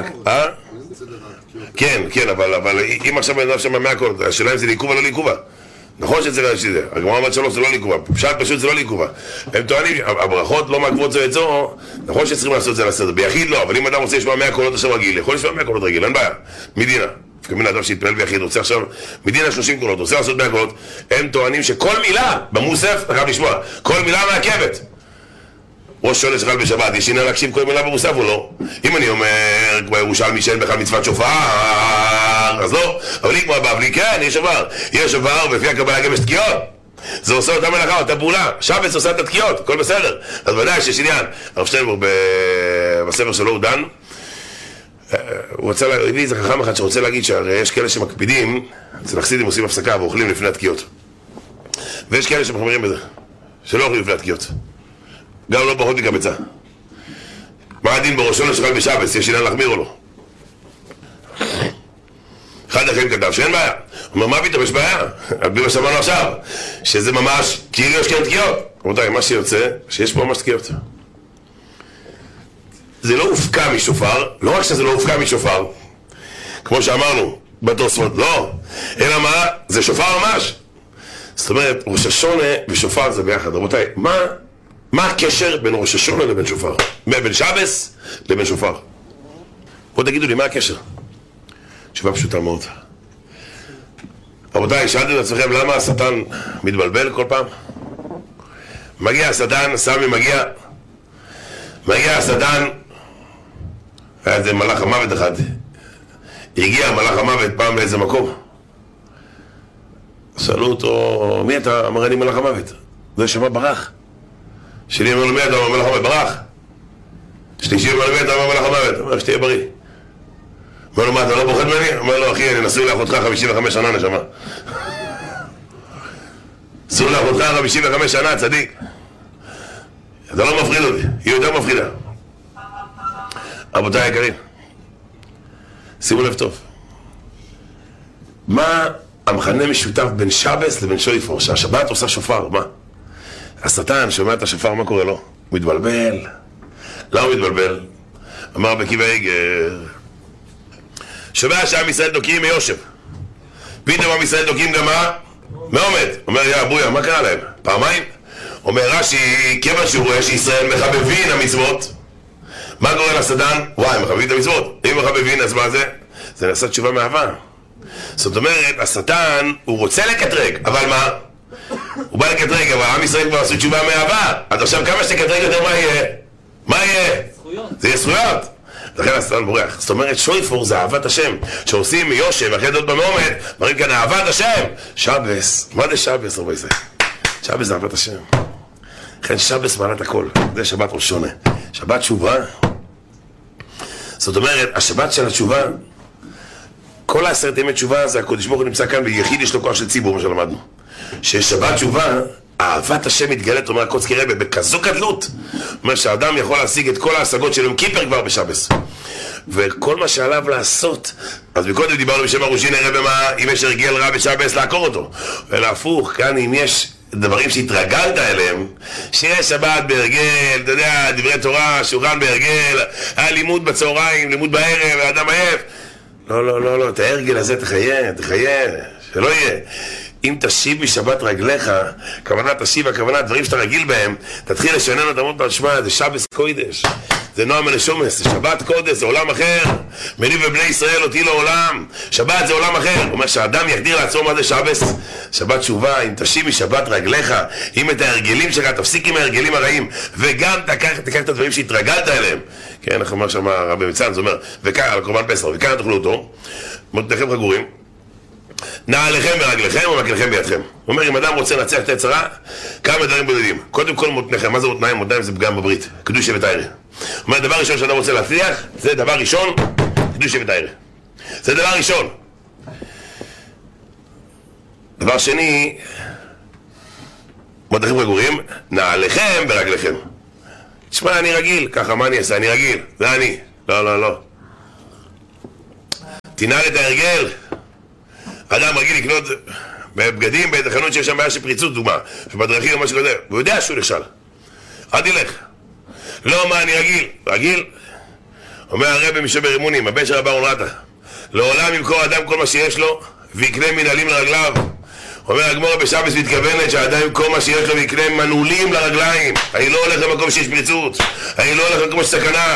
S3: כן, אבל אם עכשיו בן אדם שם מהקולות, השאלה אם זה לעיכובה או לא לעיכובה. נכון שצריך שזה, הגמרא אומרת 3 זה לא לעיכובה, פשוט זה לא לעיכובה. הם טוענים, הברכות לא מעכבות זו את זו, נכון שצריכים לעשות את זה לסדר, ביחיד לא, אבל אם אדם רוצה לשמוע 100 קולות עכשיו רגיל, יכול לשמוע 100 קולות רגיל, אין בעיה, מדינה. כמין אדם שהתפלל ביחיד, רוצה עכשיו, מדינה 30 קולות, רוצה לעשות 100 קולות, הם טוענים שכל מילה במוסף, אתה חייב לשמוע, כל מילה מעכבת. ראש שונה שחל בשבת, יש עניין להקשיב כל מילה במוסף או לא? אם אני אומר, כמו ירושלמי שאין בכלל מצוות שופר, אז לא. אבל אם כמו הבבלי, כן, יש שופר. יש שופר, ולפי הקבלה גם יש תקיעות. זה עושה אותה מלאכה, אותה פעולה. שבץ עושה את התקיעות, הכל בסדר. אז ודאי שיש עניין. הרב שטיינברג בספר שלו הוא דן, הוא רוצה להביא איזה חכם אחד שרוצה להגיד שיש כאלה שמקפידים, אצל החסידים עושים הפסקה ואוכלים לפני התקיעות. ויש כאלה שמחמירים בזה, שלא אוכלים לפני התקיעות. גם לא פחות מקבצה. מה הדין בראש השונה שחל בשבץ? יש עניין להחמיר או לא? אחד אחרים כתב שאין בעיה. הוא אומר, מה פתאום? יש בעיה. על פי מה שאמרנו עכשיו, שזה ממש כאילו יש כאן תקיעות. רבותיי, מה שיוצא, שיש פה ממש תקיעות. זה לא הופקע משופר, לא רק שזה לא הופקע משופר, כמו שאמרנו, בתוספות, לא. אלא מה? זה שופר ממש. זאת אומרת, ראש השונה ושופר זה ביחד. רבותיי, מה הקשר בין ראש השונה לבין שופר? בין שבס לבין שופר? בואו תגידו לי, מה הקשר? תשובה פשוטה מאוד. רבותיי, שאלתם את עצמכם למה השטן מתבלבל כל פעם? מגיע השטן, סמי מגיע השטן, היה איזה מלאך המוות אחד, הגיע מלאך המוות פעם לאיזה מקום, שאלו אותו, מי אתה? אמר, אני מלאך המוות. זה שמע ברח. שני אמר לו, מי אתה? אמר, מלאך המוות, ברח. שלישי אמר לו, מי אתה? אמר, מלאך המוות. אמר, שתהיה בריא. אמר לו, מה, אתה לא פוחד ממני? אמר לו, אחי, אני נשוי לאחותך 55 שנה, נשמה. נשוי לאחותך 55 שנה, צדיק. אתה לא מפחיד אותי, היא יותר מפחידה. רבותיי היקרים, שימו לב טוב. מה המכנה משותף בין שבס לבין שויפור? שהשבת עושה שופר, מה? השטן שומע את השופר, מה קורה לו? הוא מתבלבל. למה הוא מתבלבל? אמר בקיב העגר, שומע שעם ישראל דוקים מיושב. פתאום עם ישראל דוקים גם מה? מעומד. אומר, יא בויה, מה קרה להם? פעמיים? אומר רש"י, כיוון שהוא רואה שישראל מחבבין המצוות, מה קורה לשטן? וואי, מחבבין את המצוות. אם מחבבין, אז מה זה? זה נעשה תשובה מאהבה. זאת אומרת, השטן, הוא רוצה לקטרג, אבל מה? הוא בא לקטרג, אבל עם ישראל כבר עשו תשובה מאהבה. אז עכשיו כמה שתקטרג יותר, מה יהיה? מה יהיה? זכויות. זה יהיה זכויות. לכן השטן בורח. זאת אומרת, שויפור זה אהבת השם. שעושים מיושב, אחרי דוד במעומד, מראים כאן אהבת השם. שבס. מה זה שבס, רבי ישראל? שבס זה אהבת השם. לכן שבס מעלת הכל. זה שבת ראש שונה. שבת תשובה. זאת אומרת, השבת של התשובה, כל 10 ימי תשובה זה הקודש ברוך הוא נמצא כאן, ויחיד יש לו כוח של ציבור, מה שלמדנו. ששבת תשובה, אהבת השם מתגלת, אומר הקוצקי רבי, בכזו גדלות. אומר שהאדם יכול להשיג את כל ההשגות של יום כיפר כבר בשבס. וכל מה שעליו לעשות, אז מקודם דיברנו בשם הרושין הרבי מה, אם יש הרגל רע בשבס, לעקור אותו. ולהפוך, כאן אם יש דברים שהתרגלת אליהם, שיש שבת בהרגל, אתה יודע, דברי תורה, שולחן בהרגל, היה לימוד בצהריים, לימוד בערב, האדם עייף. לא, את ההרגל הזה תחיה, שלא יהיה. אם תשיב משבת רגליך, הכוונה תשיב, הכוונה דברים שאתה רגיל בהם, תתחיל לשנן אותם עוד פעם, שמע, זה שבס קודש, זה נועם הנשומס, זה שבת קודש, זה עולם אחר, מני ובני ישראל אותי לעולם, שבת זה עולם אחר. הוא אומר שהאדם יגדיר לעצמו מה זה שבס, שבת תשובה, אם תשיב משבת רגליך, אם את ההרגלים שלך, תפסיק עם ההרגלים הרעים, וגם תקח את הדברים שהתרגלת אליהם. כן, איך אומר שם רבי מצאן, זה אומר, וכך על קורבן פסח, וכך תאכלו אותו, מותניכם חגורים, נעליכם ברגליכם ומקלכם בידכם. הוא אומר, אם אדם רוצה לנצח את היצרה, כמה דברים בודדים. קודם כל מותניכם, מה זה מותניים? מותניים זה פגם בברית, קדושה ותיירה. הוא אומר, דבר ראשון שאדם רוצה להצליח, זה דבר ראשון, קדושה ותיירה. זה דבר ראשון. דבר שני, מותניכם חגורים, נעליכם ברגליכם. תשמע, אני רגיל, ככה מה אני אעשה? אני רגיל, זה אני. לא. תנעל את ההרגל. אדם רגיל לקנות בבגדים באיזה חנות שיש שם בעיה של פריצות, דוגמה, שבדרכים או משהו כזה, והוא יודע שהוא נכשל. אל תלך. לא, מה, אני רגיל. אומר הרבי משבר אמונים, הבן של רב אהרון רטה, לעולם ימכור אדם כל מה שיש לו ויקנה מנהלים לרגליו. אומר הגמרא בשבס מתכוונת שהאדם ימכור מה שיש לו ויקנה מנעולים לרגליים. אני לא הולך למקום שיש פריצות, אני לא הולך למקום שיש סכנה.